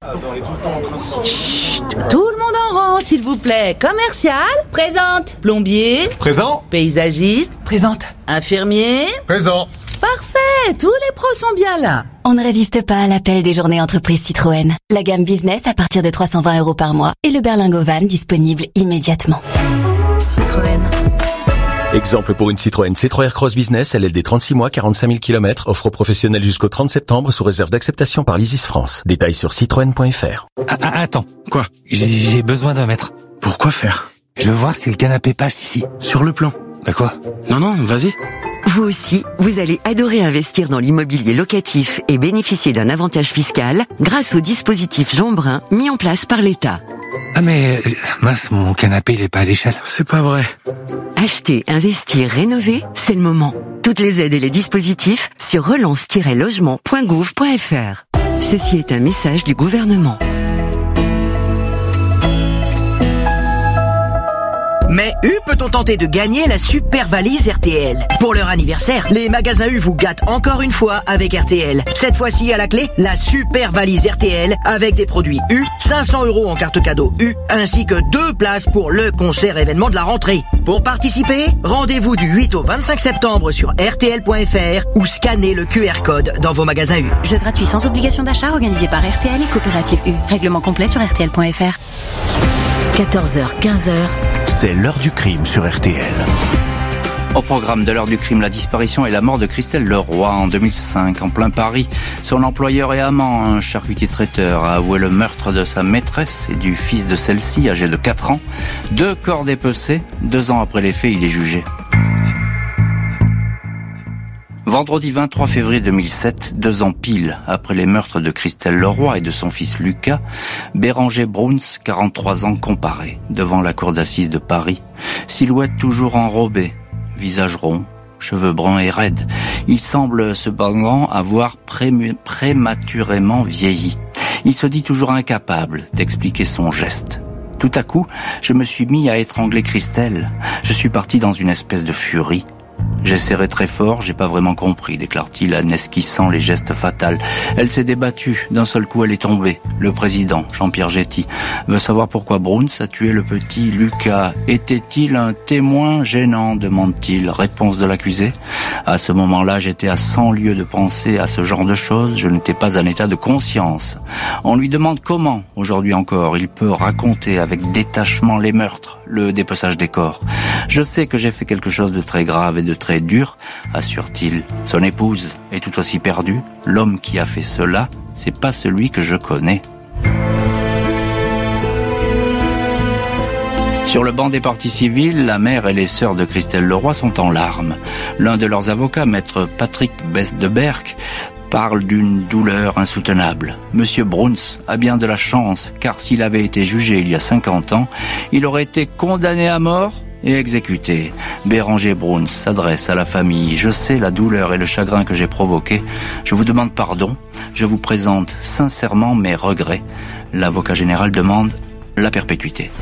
Speaker 22: Chut, tout le monde en rang, s'il vous plaît. Commercial, présente. Plombier,
Speaker 23: présent.
Speaker 22: Paysagiste, présente. Infirmier,
Speaker 23: présent.
Speaker 22: Parfait, tous les pros sont bien là.
Speaker 11: On ne résiste pas à l'appel des journées entreprises Citroën. La gamme business à partir de trois cent vingt euros par mois et le berlingot van disponible immédiatement.
Speaker 22: Citroën.
Speaker 14: Exemple pour une Citroën C trois R Cross Business, L L D trente-six mois, quarante-cinq mille kilomètres, offre professionnelle jusqu'au trente septembre sous réserve d'acceptation par l'Isis France. Détails sur citroën point f r.
Speaker 24: Ah, ah, attends. Quoi? J'ai, j'ai besoin d'un mètre.
Speaker 23: Pourquoi faire?
Speaker 24: Je veux voir si le canapé passe ici.
Speaker 23: Sur le plan.
Speaker 24: Bah quoi?
Speaker 23: Non, non, vas-y.
Speaker 5: Vous aussi, vous allez adorer investir dans l'immobilier locatif et bénéficier d'un avantage fiscal grâce au dispositif Jean Brun mis en place par l'État.
Speaker 24: Ah mais, mince, mon canapé il est pas à l'échelle.
Speaker 23: C'est pas vrai.
Speaker 5: Acheter, investir, rénover, c'est le moment. Toutes les aides et les dispositifs sur relance tiret logement point gouv point f r. Ceci est un message du gouvernement.
Speaker 25: Mais U peut-on tenter de gagner la super valise R T L? Pour leur anniversaire, les magasins U vous gâtent encore une fois avec R T L. Cette fois-ci à la clé, la super valise R T L avec des produits U, cinq cents euros en carte cadeau U, ainsi que deux places pour le concert événement de la rentrée. Pour participer, rendez-vous du huit au vingt-cinq septembre sur r t l point f r ou scannez le Q R code dans vos magasins U.
Speaker 11: Jeu gratuit sans obligation d'achat organisé par R T L et Coopérative U. Règlement complet sur r t l point f r.
Speaker 15: quatorze heures quinze.
Speaker 4: C'est l'heure du crime sur R T L.
Speaker 2: Au programme de l'heure du crime, la disparition et la mort de Christelle Leroy en deux mille cinq, en plein Paris. Son employeur et amant, un charcutier traiteur, a avoué le meurtre de sa maîtresse et du fils de celle-ci, âgé de quatre ans. Deux corps dépecés. Deux ans après les faits, il est jugé. Vendredi vingt-trois février deux mille sept, deux ans pile après les meurtres de Christelle Leroy et de son fils Lucas, Béranger Bruns, quarante-trois ans, comparé devant la cour d'assises de Paris. Silhouette toujours enrobée, visage rond, cheveux bruns et raides. Il semble cependant avoir pré- prématurément vieilli. Il se dit toujours incapable d'expliquer son geste. Tout à coup, je me suis mis à étrangler Christelle. Je suis parti dans une espèce de furie. J'ai serré très fort, j'ai pas vraiment compris, déclare-t-il en esquissant les gestes fatals. Elle s'est débattue, d'un seul coup elle est tombée. Le président, Jean-Pierre Jetty, veut savoir pourquoi Bruns a tué le petit Lucas. Était-il un témoin gênant, demande-t-il. Réponse de l'accusé. À ce moment-là, j'étais à cent lieues de penser à ce genre de choses, je n'étais pas en état de conscience. On lui demande comment, aujourd'hui encore, il peut raconter avec détachement les meurtres, le dépeçage des corps. Je sais que j'ai fait quelque chose de très grave et de très dur, assure-t-il. Son épouse est tout aussi perdue. L'homme qui a fait cela, c'est pas celui que je connais. Sur le banc des parties civiles, la mère et les sœurs de Christelle Leroy sont en larmes. L'un de leurs avocats, maître Patrick Best-de-Berck, parle d'une douleur insoutenable. Monsieur Bruns a bien de la chance, car s'il avait été jugé il y a cinquante ans, il aurait été condamné à mort et exécuté. Béranger Bruns s'adresse à la famille. Je sais la douleur et le chagrin que j'ai provoqué. Je vous demande pardon. Je vous présente sincèrement mes regrets. L'avocat général demande la perpétuité.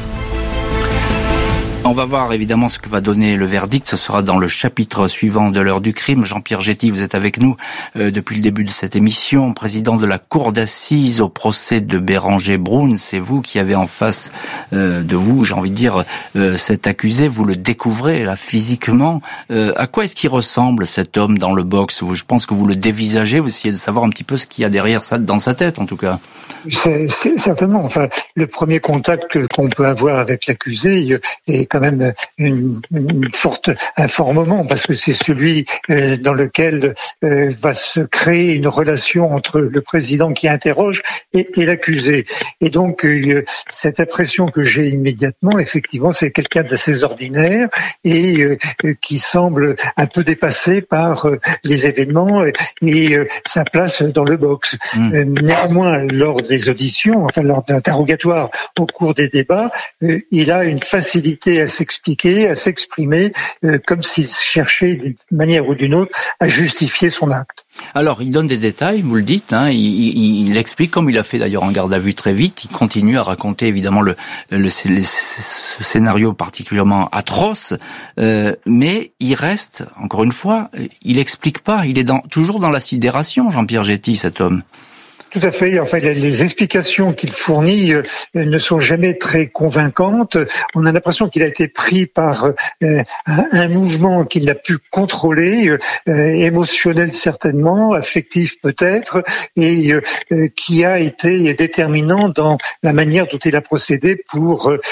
Speaker 2: On va voir évidemment ce que va donner le verdict. Ce sera dans le chapitre suivant de l'heure du crime. Jean-Pierre Jetty, vous êtes avec nous euh, depuis le début de cette émission, président de la cour d'assises au procès de Béranger Bruns. C'est vous qui avez en face euh, de vous, j'ai envie de dire, euh, cet accusé. Vous le découvrez là physiquement. Euh, à quoi est-ce qu'il ressemble cet homme dans le box? Je pense que vous le dévisagez. Vous essayez de savoir un petit peu ce qu'il y a derrière ça, dans sa tête en tout cas.
Speaker 3: C'est, c'est certainement. Enfin, le premier contact que, qu'on peut avoir avec l'accusé est quand même une, une forte informement, parce que c'est celui euh, dans lequel euh, va se créer une relation entre le président qui interroge et, et l'accusé. Et donc euh, cette impression que j'ai immédiatement, effectivement, c'est quelqu'un d'assez ordinaire et euh, qui semble un peu dépassé par euh, les événements et, et euh, sa place dans le box. Mmh. Euh, néanmoins, lors des auditions, enfin lors d'interrogatoires au cours des débats, euh, il a une facilité à s'expliquer, à s'exprimer, euh, comme s'il cherchait d'une manière ou d'une autre à justifier son acte.
Speaker 2: Alors, il donne des détails, vous le dites, hein, il, il, il explique, comme il a fait d'ailleurs en garde à vue très vite, il continue à raconter évidemment le, le, le ce scénario particulièrement atroce, euh, mais il reste, encore une fois, il explique pas, il est dans, toujours dans la sidération, Jean-Pierre Jetty, cet homme.
Speaker 3: Tout à fait. Enfin, les explications qu'il fournit euh, ne sont jamais très convaincantes. On a l'impression qu'il a été pris par euh, un, un mouvement qu'il n'a pu contrôler, euh, émotionnel certainement, affectif peut-être, et euh, qui a été déterminant dans la manière dont il a procédé pour euh,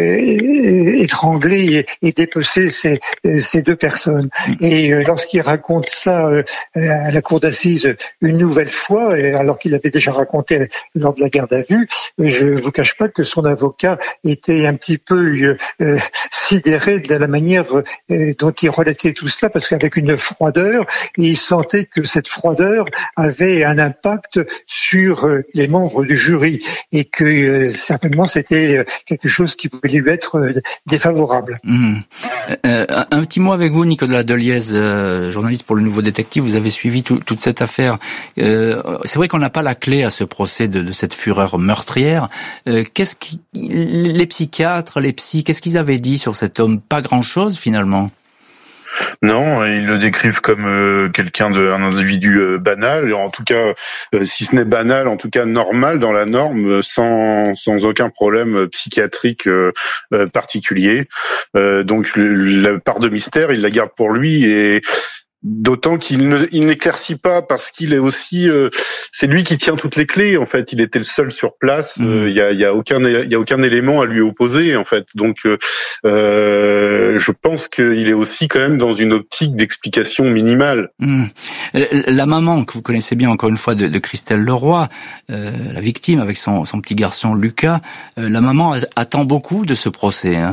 Speaker 3: étrangler et, et dépecer ces, ces deux personnes. Et euh, lorsqu'il raconte ça euh, à la cour d'assises une nouvelle fois, alors qu'il a avait déjà raconté lors de la garde à vue, je ne vous cache pas que son avocat était un petit peu euh, sidéré de la manière euh, dont il relatait tout cela, parce qu'avec une froideur, il sentait que cette froideur avait un impact sur euh, les membres du jury et que euh, certainement c'était quelque chose qui pouvait lui être euh, défavorable.
Speaker 2: Mmh. Euh, un petit mot avec vous, Nicolas Deliez, euh, journaliste pour Le Nouveau Détective. Vous avez suivi tout, toute cette affaire. Euh, c'est vrai qu'on n'a pas la clé à ce procès de, de cette fureur meurtrière. Euh, qu'est-ce qui, les psychiatres, les psys, qu'est-ce qu'ils avaient dit sur cet homme? Pas grand-chose finalement.
Speaker 1: Non, ils le décrivent comme euh, quelqu'un de, un individu euh, banal, en tout cas, euh, si ce n'est banal, en tout cas normal dans la norme, sans sans aucun problème psychiatrique euh, euh, particulier. Euh, donc le, la part de mystère, il la garde pour lui, et d'autant qu'il ne, il n'éclaircit pas parce qu'il est aussi, euh, c'est lui qui tient toutes les clés. En fait, il était le seul sur place. Il mmh. euh, y a, y a aucun, il y a aucun élément à lui opposer. En fait, donc euh, je pense qu'il est aussi quand même dans une optique d'explication minimale.
Speaker 2: Mmh. La maman que vous connaissez bien, encore une fois, de, de Christelle Leroy, euh, la victime avec son, son petit garçon Lucas, euh, la maman attend beaucoup de ce procès. Hein.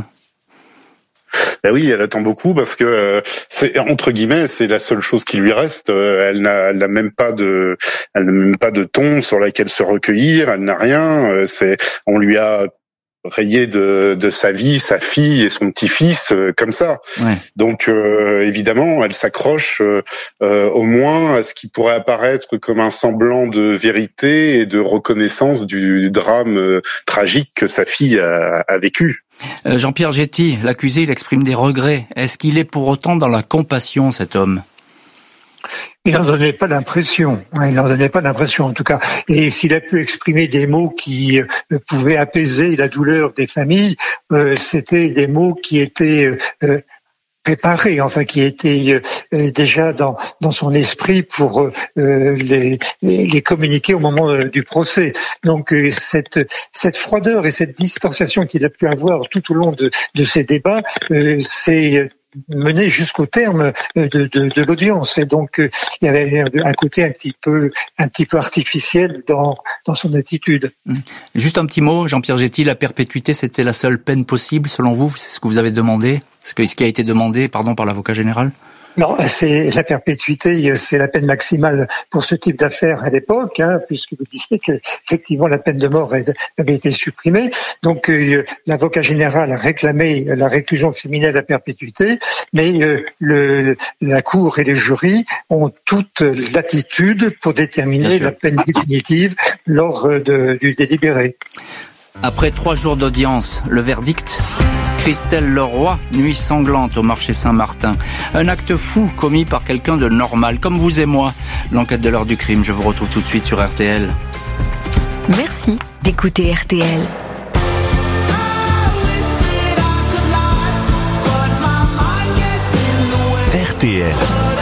Speaker 1: Ben oui, elle attend beaucoup parce que euh, c'est entre guillemets, c'est la seule chose qui lui reste. Euh, elle n'a, elle n'a même pas de, elle n'a même pas de tombe sur laquelle se recueillir. Elle n'a rien. Euh, c'est, on lui a rayé de, de sa vie, sa fille et son petit-fils euh, comme ça. Ouais. Donc euh, évidemment, elle s'accroche euh, euh, au moins à ce qui pourrait apparaître comme un semblant de vérité et de reconnaissance du, du drame euh, tragique que sa fille a, a vécu.
Speaker 2: Euh, Jean-Pierre Jetty, l'accusé, il exprime des regrets. Est-ce qu'il est pour autant dans la compassion, cet homme ?
Speaker 3: Il n'en donnait pas l'impression, hein, il n'en donnait pas l'impression en tout cas. Et s'il a pu exprimer des mots qui euh, pouvaient apaiser la douleur des familles, euh, c'était des mots qui étaient euh, préparés, enfin qui étaient euh, déjà dans dans son esprit pour euh, les les communiquer au moment euh, du procès. Donc euh, cette cette froideur et cette distanciation qu'il a pu avoir tout au long de de ces débats, euh, c'est mené jusqu'au terme de, de, de l'audience, et donc euh, il y avait un côté un petit peu un petit peu artificiel dans dans son attitude.
Speaker 2: Juste un petit mot, Jean-Pierre Jetty, la perpétuité, c'était la seule peine possible selon vous ? C'est ce que vous avez demandé ? Ce qui a été demandé, pardon, par l'avocat général ?
Speaker 3: Non, c'est la perpétuité, c'est la peine maximale pour ce type d'affaires à l'époque, hein, puisque vous disiez que effectivement la peine de mort avait été supprimée. Donc euh, l'avocat général a réclamé la réclusion criminelle à perpétuité, mais euh, le, la cour et les jurys ont toute latitude pour déterminer la peine définitive lors de, du délibéré.
Speaker 2: Après trois jours d'audience, le verdict ? Christelle Leroy, nuit sanglante au marché Saint-Martin. Un acte fou commis par quelqu'un de normal, comme vous et moi. L'enquête de l'heure du crime, je vous retrouve tout de suite sur R T L.
Speaker 15: Merci d'écouter R T L.
Speaker 4: R T L.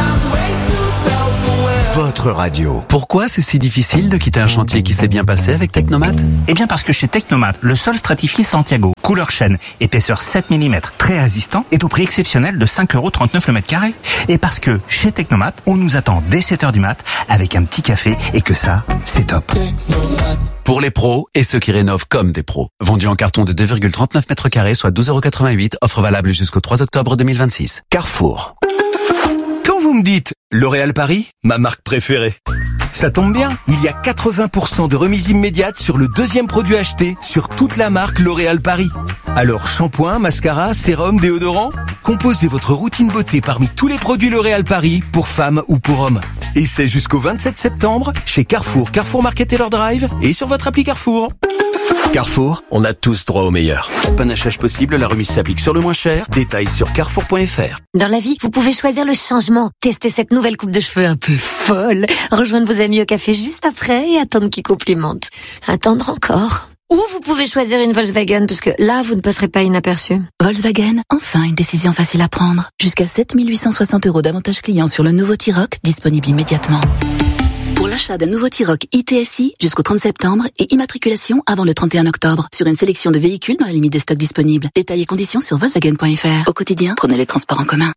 Speaker 4: Votre radio.
Speaker 6: Pourquoi c'est si difficile de quitter un chantier qui s'est bien passé avec Technomat ?
Speaker 7: Eh bien parce que chez Technomat, le sol stratifié Santiago, couleur chêne, épaisseur sept millimètres, très résistant, est au prix exceptionnel de cinq euros trente-neuf le mètre carré. Et parce que chez Technomat, on nous attend dès sept heures du mat avec un petit café et que ça, c'est top.
Speaker 6: Pour les pros et ceux qui rénovent comme des pros. Vendu en carton de deux virgule trente-neuf mètres carrés, soit douze euros quatre-vingt-huit, offre valable jusqu'au trois octobre deux mille vingt-six. Carrefour.
Speaker 13: Quand vous me dites L'Oréal Paris, ma marque préférée, ça tombe bien, il y a quatre-vingts pour cent de remise immédiate sur le deuxième produit acheté sur toute la marque L'Oréal Paris. Alors shampoing, mascara, sérum, déodorant, composez votre routine beauté parmi tous les produits L'Oréal Paris pour femmes ou pour hommes. Et c'est jusqu'au vingt-sept septembre chez Carrefour, Carrefour Market et leur Drive et sur votre appli Carrefour.
Speaker 6: Carrefour, on a tous droit au meilleur. Panachage possible, la remise s'applique sur le moins cher. Détails sur carrefour point f r.
Speaker 8: Dans la vie, vous pouvez choisir le changement. Tester cette nouvelle coupe de cheveux un peu folle. Rejoindre vos amis au café juste après et attendre qu'ils complimentent. Attendre encore. Ou vous pouvez choisir une Volkswagen, parce que là, vous ne passerez pas inaperçu.
Speaker 11: Volkswagen, enfin une décision facile à prendre. Jusqu'à sept mille huit cent soixante euros d'avantage client sur le nouveau T-Roc, disponible immédiatement. Pour l'achat d'un nouveau T-Roc I T S I jusqu'au trente septembre et immatriculation avant le trente et un octobre sur une sélection de véhicules dans la limite des stocks disponibles. Détails et conditions sur Volkswagen point f r. Au quotidien, prenez les transports en commun.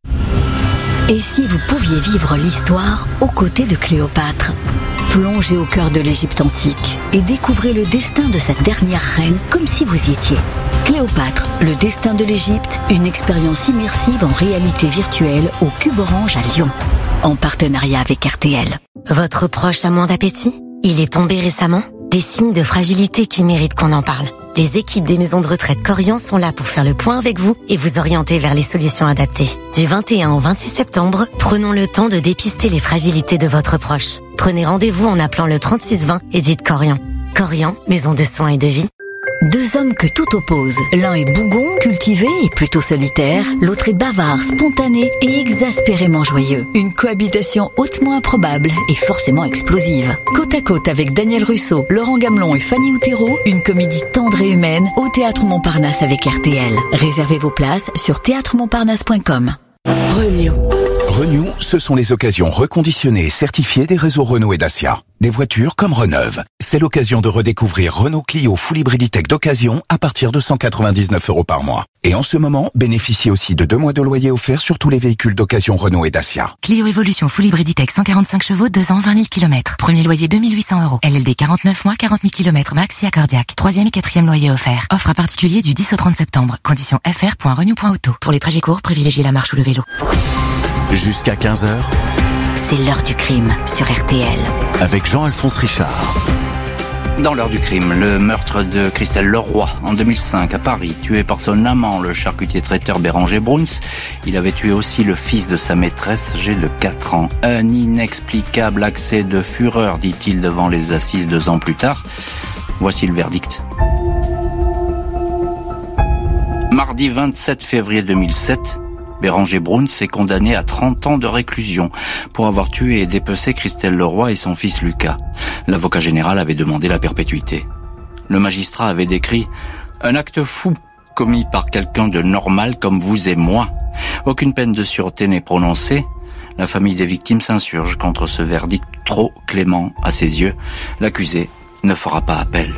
Speaker 15: Et si vous pouviez vivre l'histoire aux côtés de Cléopâtre ? Plongez au cœur de l'Égypte antique et découvrez le destin de cette dernière reine comme si vous y étiez. Cléopâtre, le destin de l'Égypte, une expérience immersive en réalité virtuelle au Cube Orange à Lyon. En partenariat avec R T L.
Speaker 8: Votre proche a moins d'appétit ? Il est tombé récemment ? Des signes de fragilité qui méritent qu'on en parle. Les équipes des maisons de retraite Corian sont là pour faire le point avec vous et vous orienter vers les solutions adaptées. Du vingt et un au vingt-six septembre, prenons le temps de dépister les fragilités de votre proche. Prenez rendez-vous en appelant le trente-six vingt et dites Corian. Corian, maison de soins et de vie.
Speaker 15: Deux hommes que tout oppose. L'un est bougon, cultivé et plutôt solitaire. L'autre est bavard, spontané et exaspérément joyeux. Une cohabitation hautement improbable et forcément explosive. Côte à côte avec Daniel Russo, Laurent Gamelon et Fanny Outero, une comédie tendre et humaine au Théâtre Montparnasse avec R T L. Réservez vos places sur théâtre montparnasse point com.
Speaker 9: Renew. Renew, ce sont les occasions reconditionnées et certifiées des réseaux Renault et Dacia. Des voitures comme Reneuve. C'est l'occasion de redécouvrir Renault Clio Full Hybrid Tech d'occasion à partir de cent quatre-vingt-dix-neuf euros par mois. Et en ce moment, bénéficiez aussi de deux mois de loyer offert sur tous les véhicules d'occasion Renault et Dacia.
Speaker 10: Clio Evolution Full Hybrid Tech cent quarante-cinq chevaux, deux ans, vingt mille kilomètres. Premier loyer deux mille huit cents euros. L L D quarante-neuf mois, quarante mille kilomètres max et accordiaque. Troisième et quatrième loyer offert. Offre à particulier du dix au trente septembre. Conditions f r point renew point auto. Pour les trajets courts, privilégiez la marche ou le vélo.
Speaker 4: Jusqu'à quinze heures.
Speaker 15: C'est l'heure du crime sur R T L.
Speaker 4: Avec Jean-Alphonse Richard.
Speaker 2: Dans l'heure du crime, le meurtre de Christelle Leroy en deux mille cinq à Paris, tué par son amant, le charcutier traiteur Béranger Bruns. Il avait tué aussi le fils de sa maîtresse, âgé de quatre ans. Un inexplicable accès de fureur, dit-il devant les assises deux ans plus tard. Voici le verdict. Mardi vingt-sept février deux mille sept, Béranger Bruns est condamné à trente ans de réclusion pour avoir tué et dépecé Christelle Leroy et son fils Lucas. L'avocat général avait demandé la perpétuité. Le magistrat avait décrit un acte fou commis par quelqu'un de normal comme vous et moi. Aucune peine de sûreté n'est prononcée. La famille des victimes s'insurge contre ce verdict trop clément à ses yeux. L'accusé ne fera pas appel.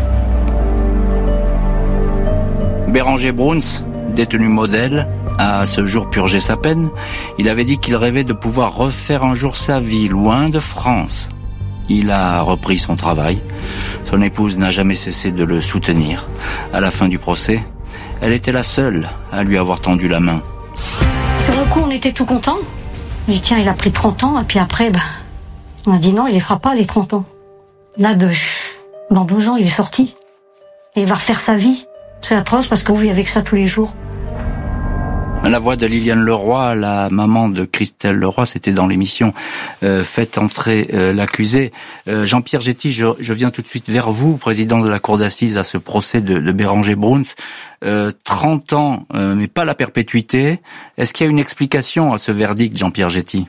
Speaker 2: Béranger Bruns, détenu modèle, a à ce jour purgé sa peine. Il avait dit qu'il rêvait de pouvoir refaire un jour sa vie loin de France. Il a repris son travail. Son épouse n'a jamais cessé de le soutenir. À la fin du procès, elle était la seule à lui avoir tendu la main.
Speaker 16: Sur le coup, on était tout contents. On dit tiens, il a pris trente ans, et puis après, bah, on a dit non, il les fera pas les trente ans. Là, de, dans douze ans, il est sorti. Et il va refaire sa vie. C'est atroce parce qu'on vit avec ça tous les jours.
Speaker 2: La voix de Liliane Leroy, la maman de Christelle Leroy, c'était dans l'émission euh, Faites entrer euh, l'accusé. Euh, Jean-Pierre Jetty, je, je viens tout de suite vers vous, président de la cour d'assises à ce procès de, de Béranger Bruns. Euh, trente ans, euh, mais pas la perpétuité. Est-ce qu'il y a une explication à ce verdict, Jean-Pierre Jetty?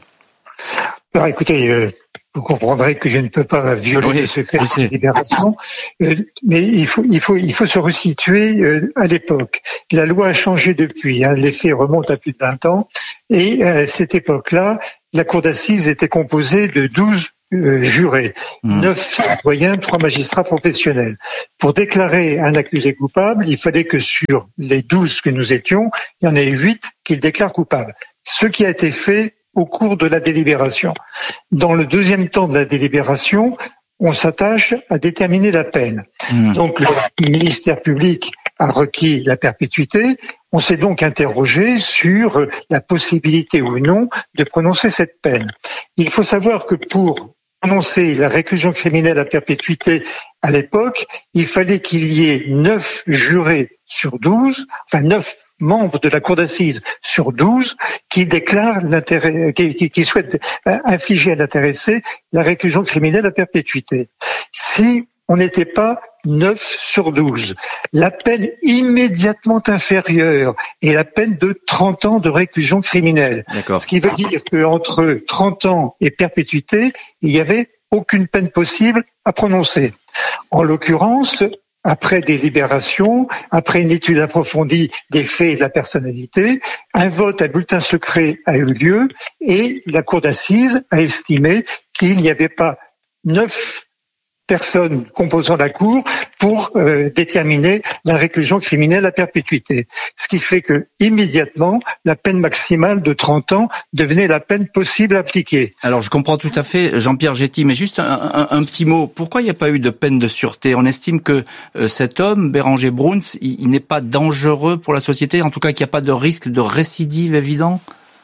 Speaker 3: Alors écoutez, euh, vous comprendrez que je ne peux pas violer oui, le secret de la libération, euh, mais il faut, il faut, il faut se resituer euh, à l'époque. La loi a changé depuis, hein, les faits remontent à plus de vingt ans, et à cette époque-là, la cour d'assises était composée de douze euh, jurés, mmh. neuf citoyens, trois magistrats professionnels. Pour déclarer un accusé coupable, il fallait que sur les douze que nous étions, il y en ait huit qui le déclarent coupable. Ce qui a été fait au cours de la délibération. Dans le deuxième temps de la délibération, on s'attache à déterminer la peine. Mmh. Donc le ministère public a requis la perpétuité. On s'est donc interrogé sur la possibilité ou non de prononcer cette peine. Il faut savoir que pour prononcer la réclusion criminelle à perpétuité à l'époque, il fallait qu'il y ait neuf jurés sur douze, enfin neuf membres de la cour d'assises sur douze qui déclarent l'intérêt, qui, qui, qui souhaitent infliger à l'intéressé la réclusion criminelle à perpétuité. Si on n'était pas neuf sur douze, la peine immédiatement inférieure est la peine de trente ans de réclusion criminelle. D'accord. Ce qui veut dire qu'entre trente ans et perpétuité, il n'y avait aucune peine possible à prononcer. En l'occurrence, après délibération, après une étude approfondie des faits et de la personnalité, un vote à bulletin secret a eu lieu et la cour d'assises a estimé qu'il n'y avait pas neuf personnes composant la cour pour euh, déterminer la réclusion criminelle à perpétuité. Ce qui fait que immédiatement, la peine maximale de trente ans devenait la peine possible à appliquer.
Speaker 2: Alors je comprends tout à fait, Jean-Pierre Jetty, mais juste un, un, un petit mot. Pourquoi il n'y a pas eu de peine de sûreté? On estime que euh, cet homme, Béranger Bruns, il, il n'est pas dangereux pour la société, en tout cas qu'il n'y a pas de risque de récidive évident?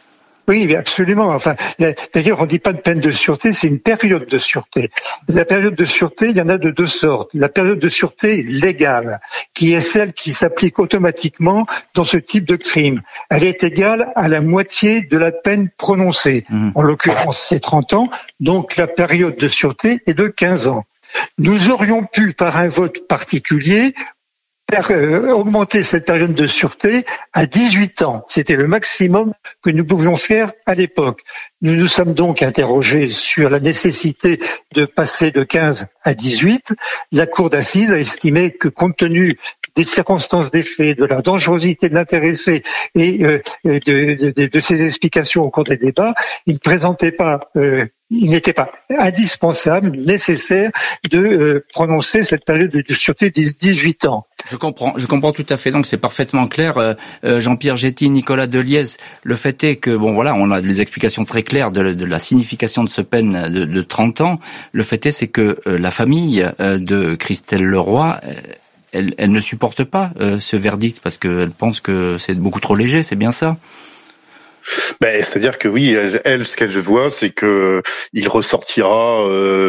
Speaker 3: Oui, absolument. Enfin, d'ailleurs, on ne dit pas de peine de sûreté, c'est une période de sûreté. La période de sûreté, il y en a de deux sortes. La période de sûreté légale, qui est celle qui s'applique automatiquement dans ce type de crime. Elle est égale à la moitié de la peine prononcée. Mmh. En l'occurrence, c'est trente ans, donc la période de sûreté est de quinze ans. Nous aurions pu, par un vote particulier, faire euh, augmenter cette période de sûreté à dix-huit ans. C'était le maximum que nous pouvions faire à l'époque. Nous nous sommes donc interrogés sur la nécessité de passer de quinze à dix-huit. La cour d'assises a estimé que compte tenu des circonstances des faits, de la dangerosité de l'intéressé et euh, de, de, de, de ses explications au cours des débats, il ne présentait pas euh, il n'était pas indispensable, nécessaire de euh, prononcer cette période de sûreté de dix-huit ans.
Speaker 2: Je comprends, je comprends tout à fait. Donc c'est parfaitement clair. Euh, euh, Jean-Pierre Jetty, Nicolas Deliez, le fait est que bon voilà, on a des explications très claires de, de la signification de ce peine de, de trente ans. Le fait est, c'est que euh, la famille euh, de Christelle Leroy, euh, elle, elle ne supporte pas euh, ce verdict parce qu'elle pense que c'est beaucoup trop léger. C'est bien ça?
Speaker 1: Ben, c'est-à-dire que oui, elle, elle ce qu'elle voit, c'est que il ressortira euh,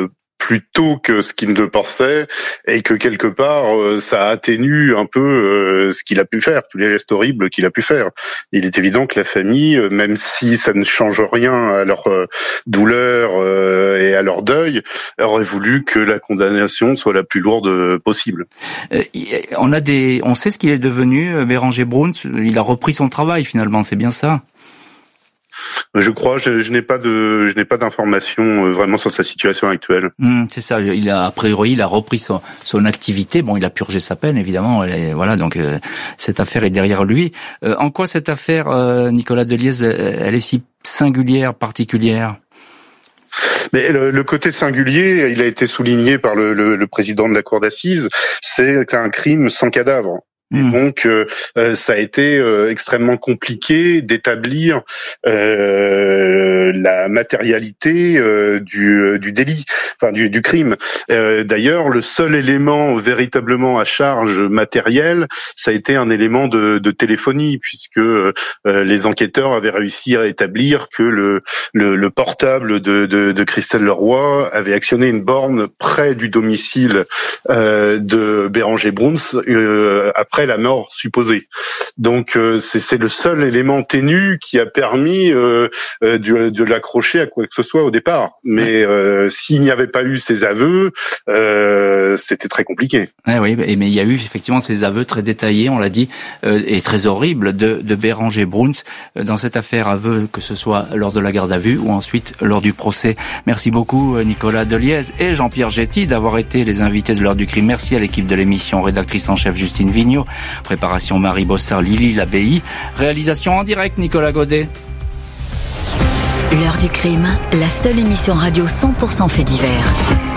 Speaker 1: plus tôt que ce qu'il ne pensait et que quelque part euh, ça atténue un peu euh, ce qu'il a pu faire, tous les gestes horribles qu'il a pu faire. Il est évident que la famille, même si ça ne change rien à leur euh, douleur euh, et à leur deuil, aurait voulu que la condamnation soit la plus lourde possible.
Speaker 2: Euh, on a des, on sait ce qu'il est devenu, Béranger Bruns. Il a repris son travail finalement, c'est bien ça?
Speaker 1: Je crois, je, je n'ai pas de, je n'ai pas d'informations vraiment sur sa situation actuelle.
Speaker 2: Mmh, c'est ça. Il a, a priori, il a repris son, son activité. Bon, il a purgé sa peine, évidemment. Et voilà, donc euh, cette affaire est derrière lui. Euh, en quoi cette affaire, euh, Nicolas Deliez, elle est si singulière, particulière?
Speaker 1: Mais le, le côté singulier, il a été souligné par le, le, le président de la cour d'assises, c'est un crime sans cadavre. Et donc, euh, ça a été euh, extrêmement compliqué d'établir euh, la matérialité euh, du, du délit, enfin du, du crime. Euh, d'ailleurs, le seul élément véritablement à charge matérielle, ça a été un élément de, de téléphonie, puisque euh, les enquêteurs avaient réussi à établir que le, le, le portable de, de, de Christelle Leroy avait actionné une borne près du domicile euh, de Béranger Bruns euh, après la mort supposée. Donc euh, c'est, c'est le seul élément ténu qui a permis euh, euh, de, de l'accrocher à quoi que ce soit au départ. Mais euh, s'il n'y avait pas eu ces aveux, euh, c'était très compliqué.
Speaker 2: Ouais, oui, mais il y a eu effectivement ces aveux très détaillés, on l'a dit, euh, et très horribles de, de Béranger Bruns dans cette affaire, aveux que ce soit lors de la garde à vue ou ensuite lors du procès. Merci beaucoup Nicolas Deliez et Jean-Pierre Jetti d'avoir été les invités de l'heure du crime. Merci à l'équipe de l'émission, rédactrice en chef Justine Vignot, préparation Marie Bossard, Lily Labbaye, réalisation en direct Nicolas Godet.
Speaker 15: L'heure du crime, la seule émission radio cent pour cent fait divers.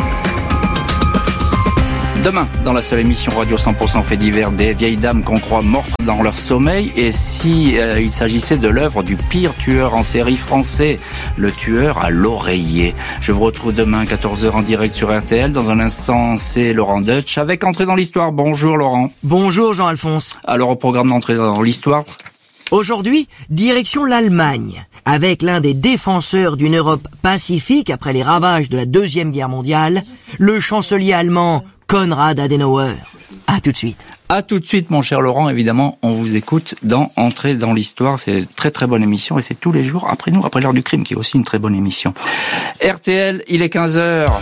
Speaker 2: Demain, dans la seule émission radio cent pour cent fait divers, des vieilles dames qu'on croit mortes dans leur sommeil, et si euh, il s'agissait de l'œuvre du pire tueur en série français, le tueur à l'oreiller. Je vous retrouve demain quatorze heures en direct sur R T L. Dans un instant, c'est Laurent Deutsch avec Entrée dans l'Histoire. Bonjour Laurent.
Speaker 17: Bonjour Jean-Alphonse.
Speaker 2: Alors au programme d'Entrée dans l'Histoire,
Speaker 17: aujourd'hui, direction l'Allemagne, avec l'un des défenseurs d'une Europe pacifique après les ravages de la Deuxième Guerre mondiale, le chancelier allemand Konrad Adenauer. À tout de suite.
Speaker 2: À tout de suite, mon cher Laurent. Évidemment, on vous écoute dans Entrée dans l'Histoire. C'est une très très bonne émission et c'est tous les jours après nous, après l'heure du crime, qui est aussi une très bonne émission. R T L, il est quinze heures.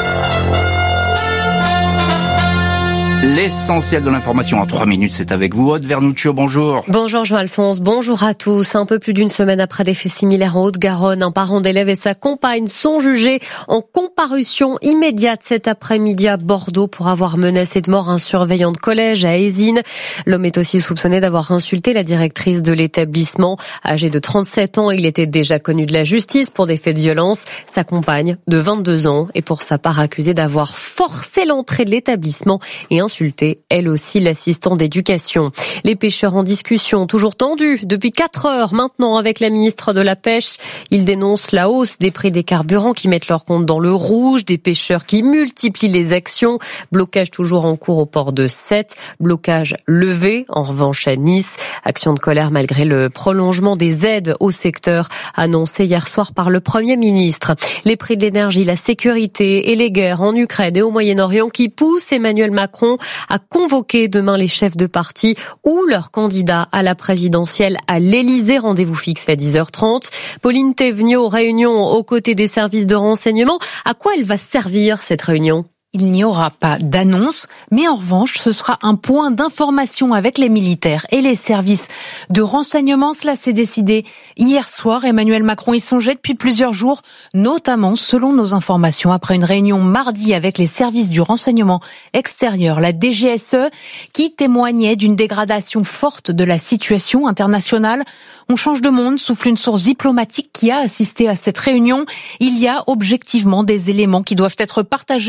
Speaker 2: L'essentiel de l'information en trois minutes, c'est avec vous. Aude Vernuccio, bonjour.
Speaker 18: Bonjour Jean-Alphonse, bonjour à tous. Un peu plus d'une semaine après des faits similaires en Haute-Garonne, un parent d'élève et sa compagne sont jugés en comparution immédiate cet après-midi à Bordeaux pour avoir menacé de mort un surveillant de collège à Ézines. L'homme est aussi soupçonné d'avoir insulté la directrice de l'établissement. Âgé de trente-sept ans, il était déjà connu de la justice pour des faits de violence. Sa compagne, de vingt-deux ans, est pour sa part accusée d'avoir forcé l'entrée de l'établissement et insulté, elle aussi, l'assistant d'éducation. Les pêcheurs en discussion, toujours tendus depuis quatre heures maintenant avec la ministre de la Pêche. Ils dénoncent la hausse des prix des carburants qui mettent leur compte dans le rouge, des pêcheurs qui multiplient les actions. Blocage toujours en cours au port de Sète, blocage levé en revanche à Nice. Action de colère malgré le prolongement des aides au secteur annoncé hier soir par le Premier ministre. Les prix de l'énergie, la sécurité et les guerres en Ukraine et au Moyen-Orient qui poussent Emmanuel Macron à convoquer demain les chefs de parti ou leurs candidats à la présidentielle à l'Élysée. Rendez-vous fixé à dix heures trente. Pauline Théveniot, réunion aux côtés des services de renseignement. À quoi elle va servir cette réunion ?
Speaker 19: Il n'y aura pas d'annonce, mais en revanche, ce sera un point d'information avec les militaires et les services de renseignement. Cela s'est décidé hier soir. Emmanuel Macron y songeait depuis plusieurs jours, notamment, selon nos informations, après une réunion mardi avec les services du renseignement extérieur, la D G S E, qui témoignait d'une dégradation forte de la situation internationale. On change de monde, souffle une source diplomatique qui a assisté à cette réunion. Il y a objectivement des éléments qui doivent être partagés, appuie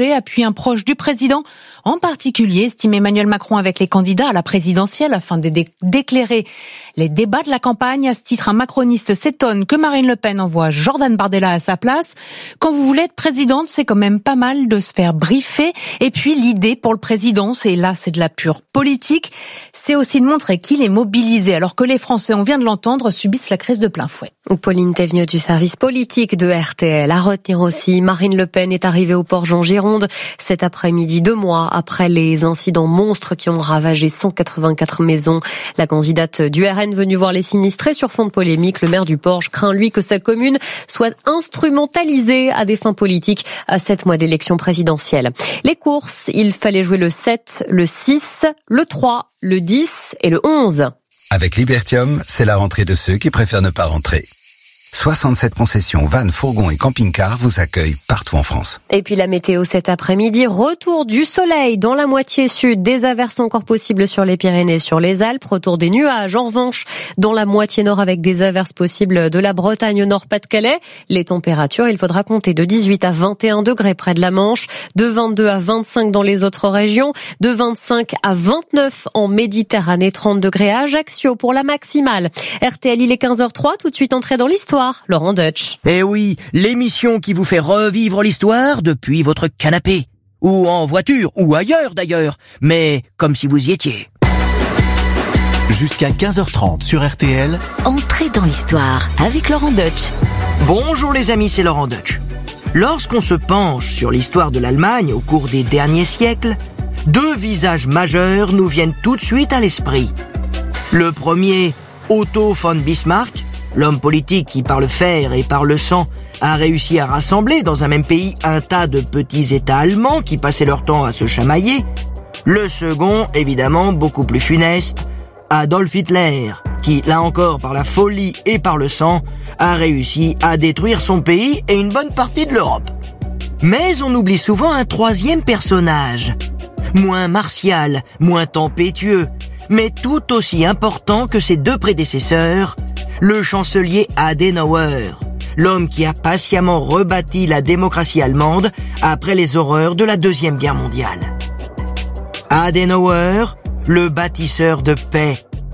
Speaker 19: bien proche du président. En particulier, estime Emmanuel Macron avec les candidats à la présidentielle afin de dé- d'éclairer les débats de la campagne. À ce titre, un macroniste s'étonne que Marine Le Pen envoie Jordan Bardella à sa place. Quand vous voulez être présidente, c'est quand même pas mal de se faire briefer. Et puis l'idée pour le président, c'est là, c'est de la pure politique. C'est aussi de montrer qu'il est mobilisé alors que les Français, on vient de l'entendre, subissent la crise de plein fouet.
Speaker 18: Pauline Théveniot du service politique de R T L. À retenir aussi, Marine Le Pen est arrivée au port Jean-Gironde cet après-midi, deux mois après les incidents monstres qui ont ravagé cent quatre-vingt-quatre maisons. La candidate du R N venue voir les sinistrés sur fond de polémique, le maire du Porge craint, lui, que sa commune soit instrumentalisée à des fins politiques à sept mois d'élection présidentielle. Les courses, il fallait jouer le sept, le six, le trois, le dix et le onze.
Speaker 12: Avec Libertium, c'est la rentrée de ceux qui préfèrent ne pas rentrer. soixante-sept concessions, vannes, fourgons et camping-cars vous accueillent partout en France.
Speaker 18: Et puis la météo cet après-midi, retour du soleil dans la moitié sud, des averses encore possibles sur les Pyrénées, sur les Alpes, retour des nuages en revanche dans la moitié nord avec des averses possibles de la Bretagne au nord-Pas-de-Calais. Les températures, il faudra compter de dix-huit à vingt et un degrés près de la Manche, de vingt-deux à vingt-cinq dans les autres régions, de vingt-cinq à vingt-neuf en Méditerranée, trente degrés à Ajaccio pour la maximale. R T L, il est quinze heures zéro trois, tout de suite entrée dans l'histoire. Laurent Deutsch.
Speaker 17: Eh oui, l'émission qui vous fait revivre l'histoire depuis votre canapé. Ou en voiture, ou ailleurs d'ailleurs. Mais comme si vous y étiez.
Speaker 4: Jusqu'à quinze heures trente sur R T L.
Speaker 15: Entrez dans l'histoire avec Laurent Deutsch.
Speaker 17: Bonjour les amis, c'est Laurent Deutsch. Lorsqu'on se penche sur l'histoire de l'Allemagne au cours des derniers siècles, deux visages majeurs nous viennent tout de suite à l'esprit. Le premier, Otto von Bismarck, l'homme politique qui, par le fer et par le sang, a réussi à rassembler dans un même pays un tas de petits États allemands qui passaient leur temps à se chamailler. Le second, évidemment, beaucoup plus funeste, Adolf Hitler, qui, là encore, par la folie et par le sang, a réussi à détruire son pays et une bonne partie de l'Europe. Mais on oublie souvent un troisième personnage, moins martial, moins tempétueux, mais tout aussi important que ses deux prédécesseurs, le chancelier Adenauer, l'homme qui a patiemment rebâti la démocratie allemande après les horreurs de la Deuxième Guerre mondiale. Adenauer, le bâtisseur de paix,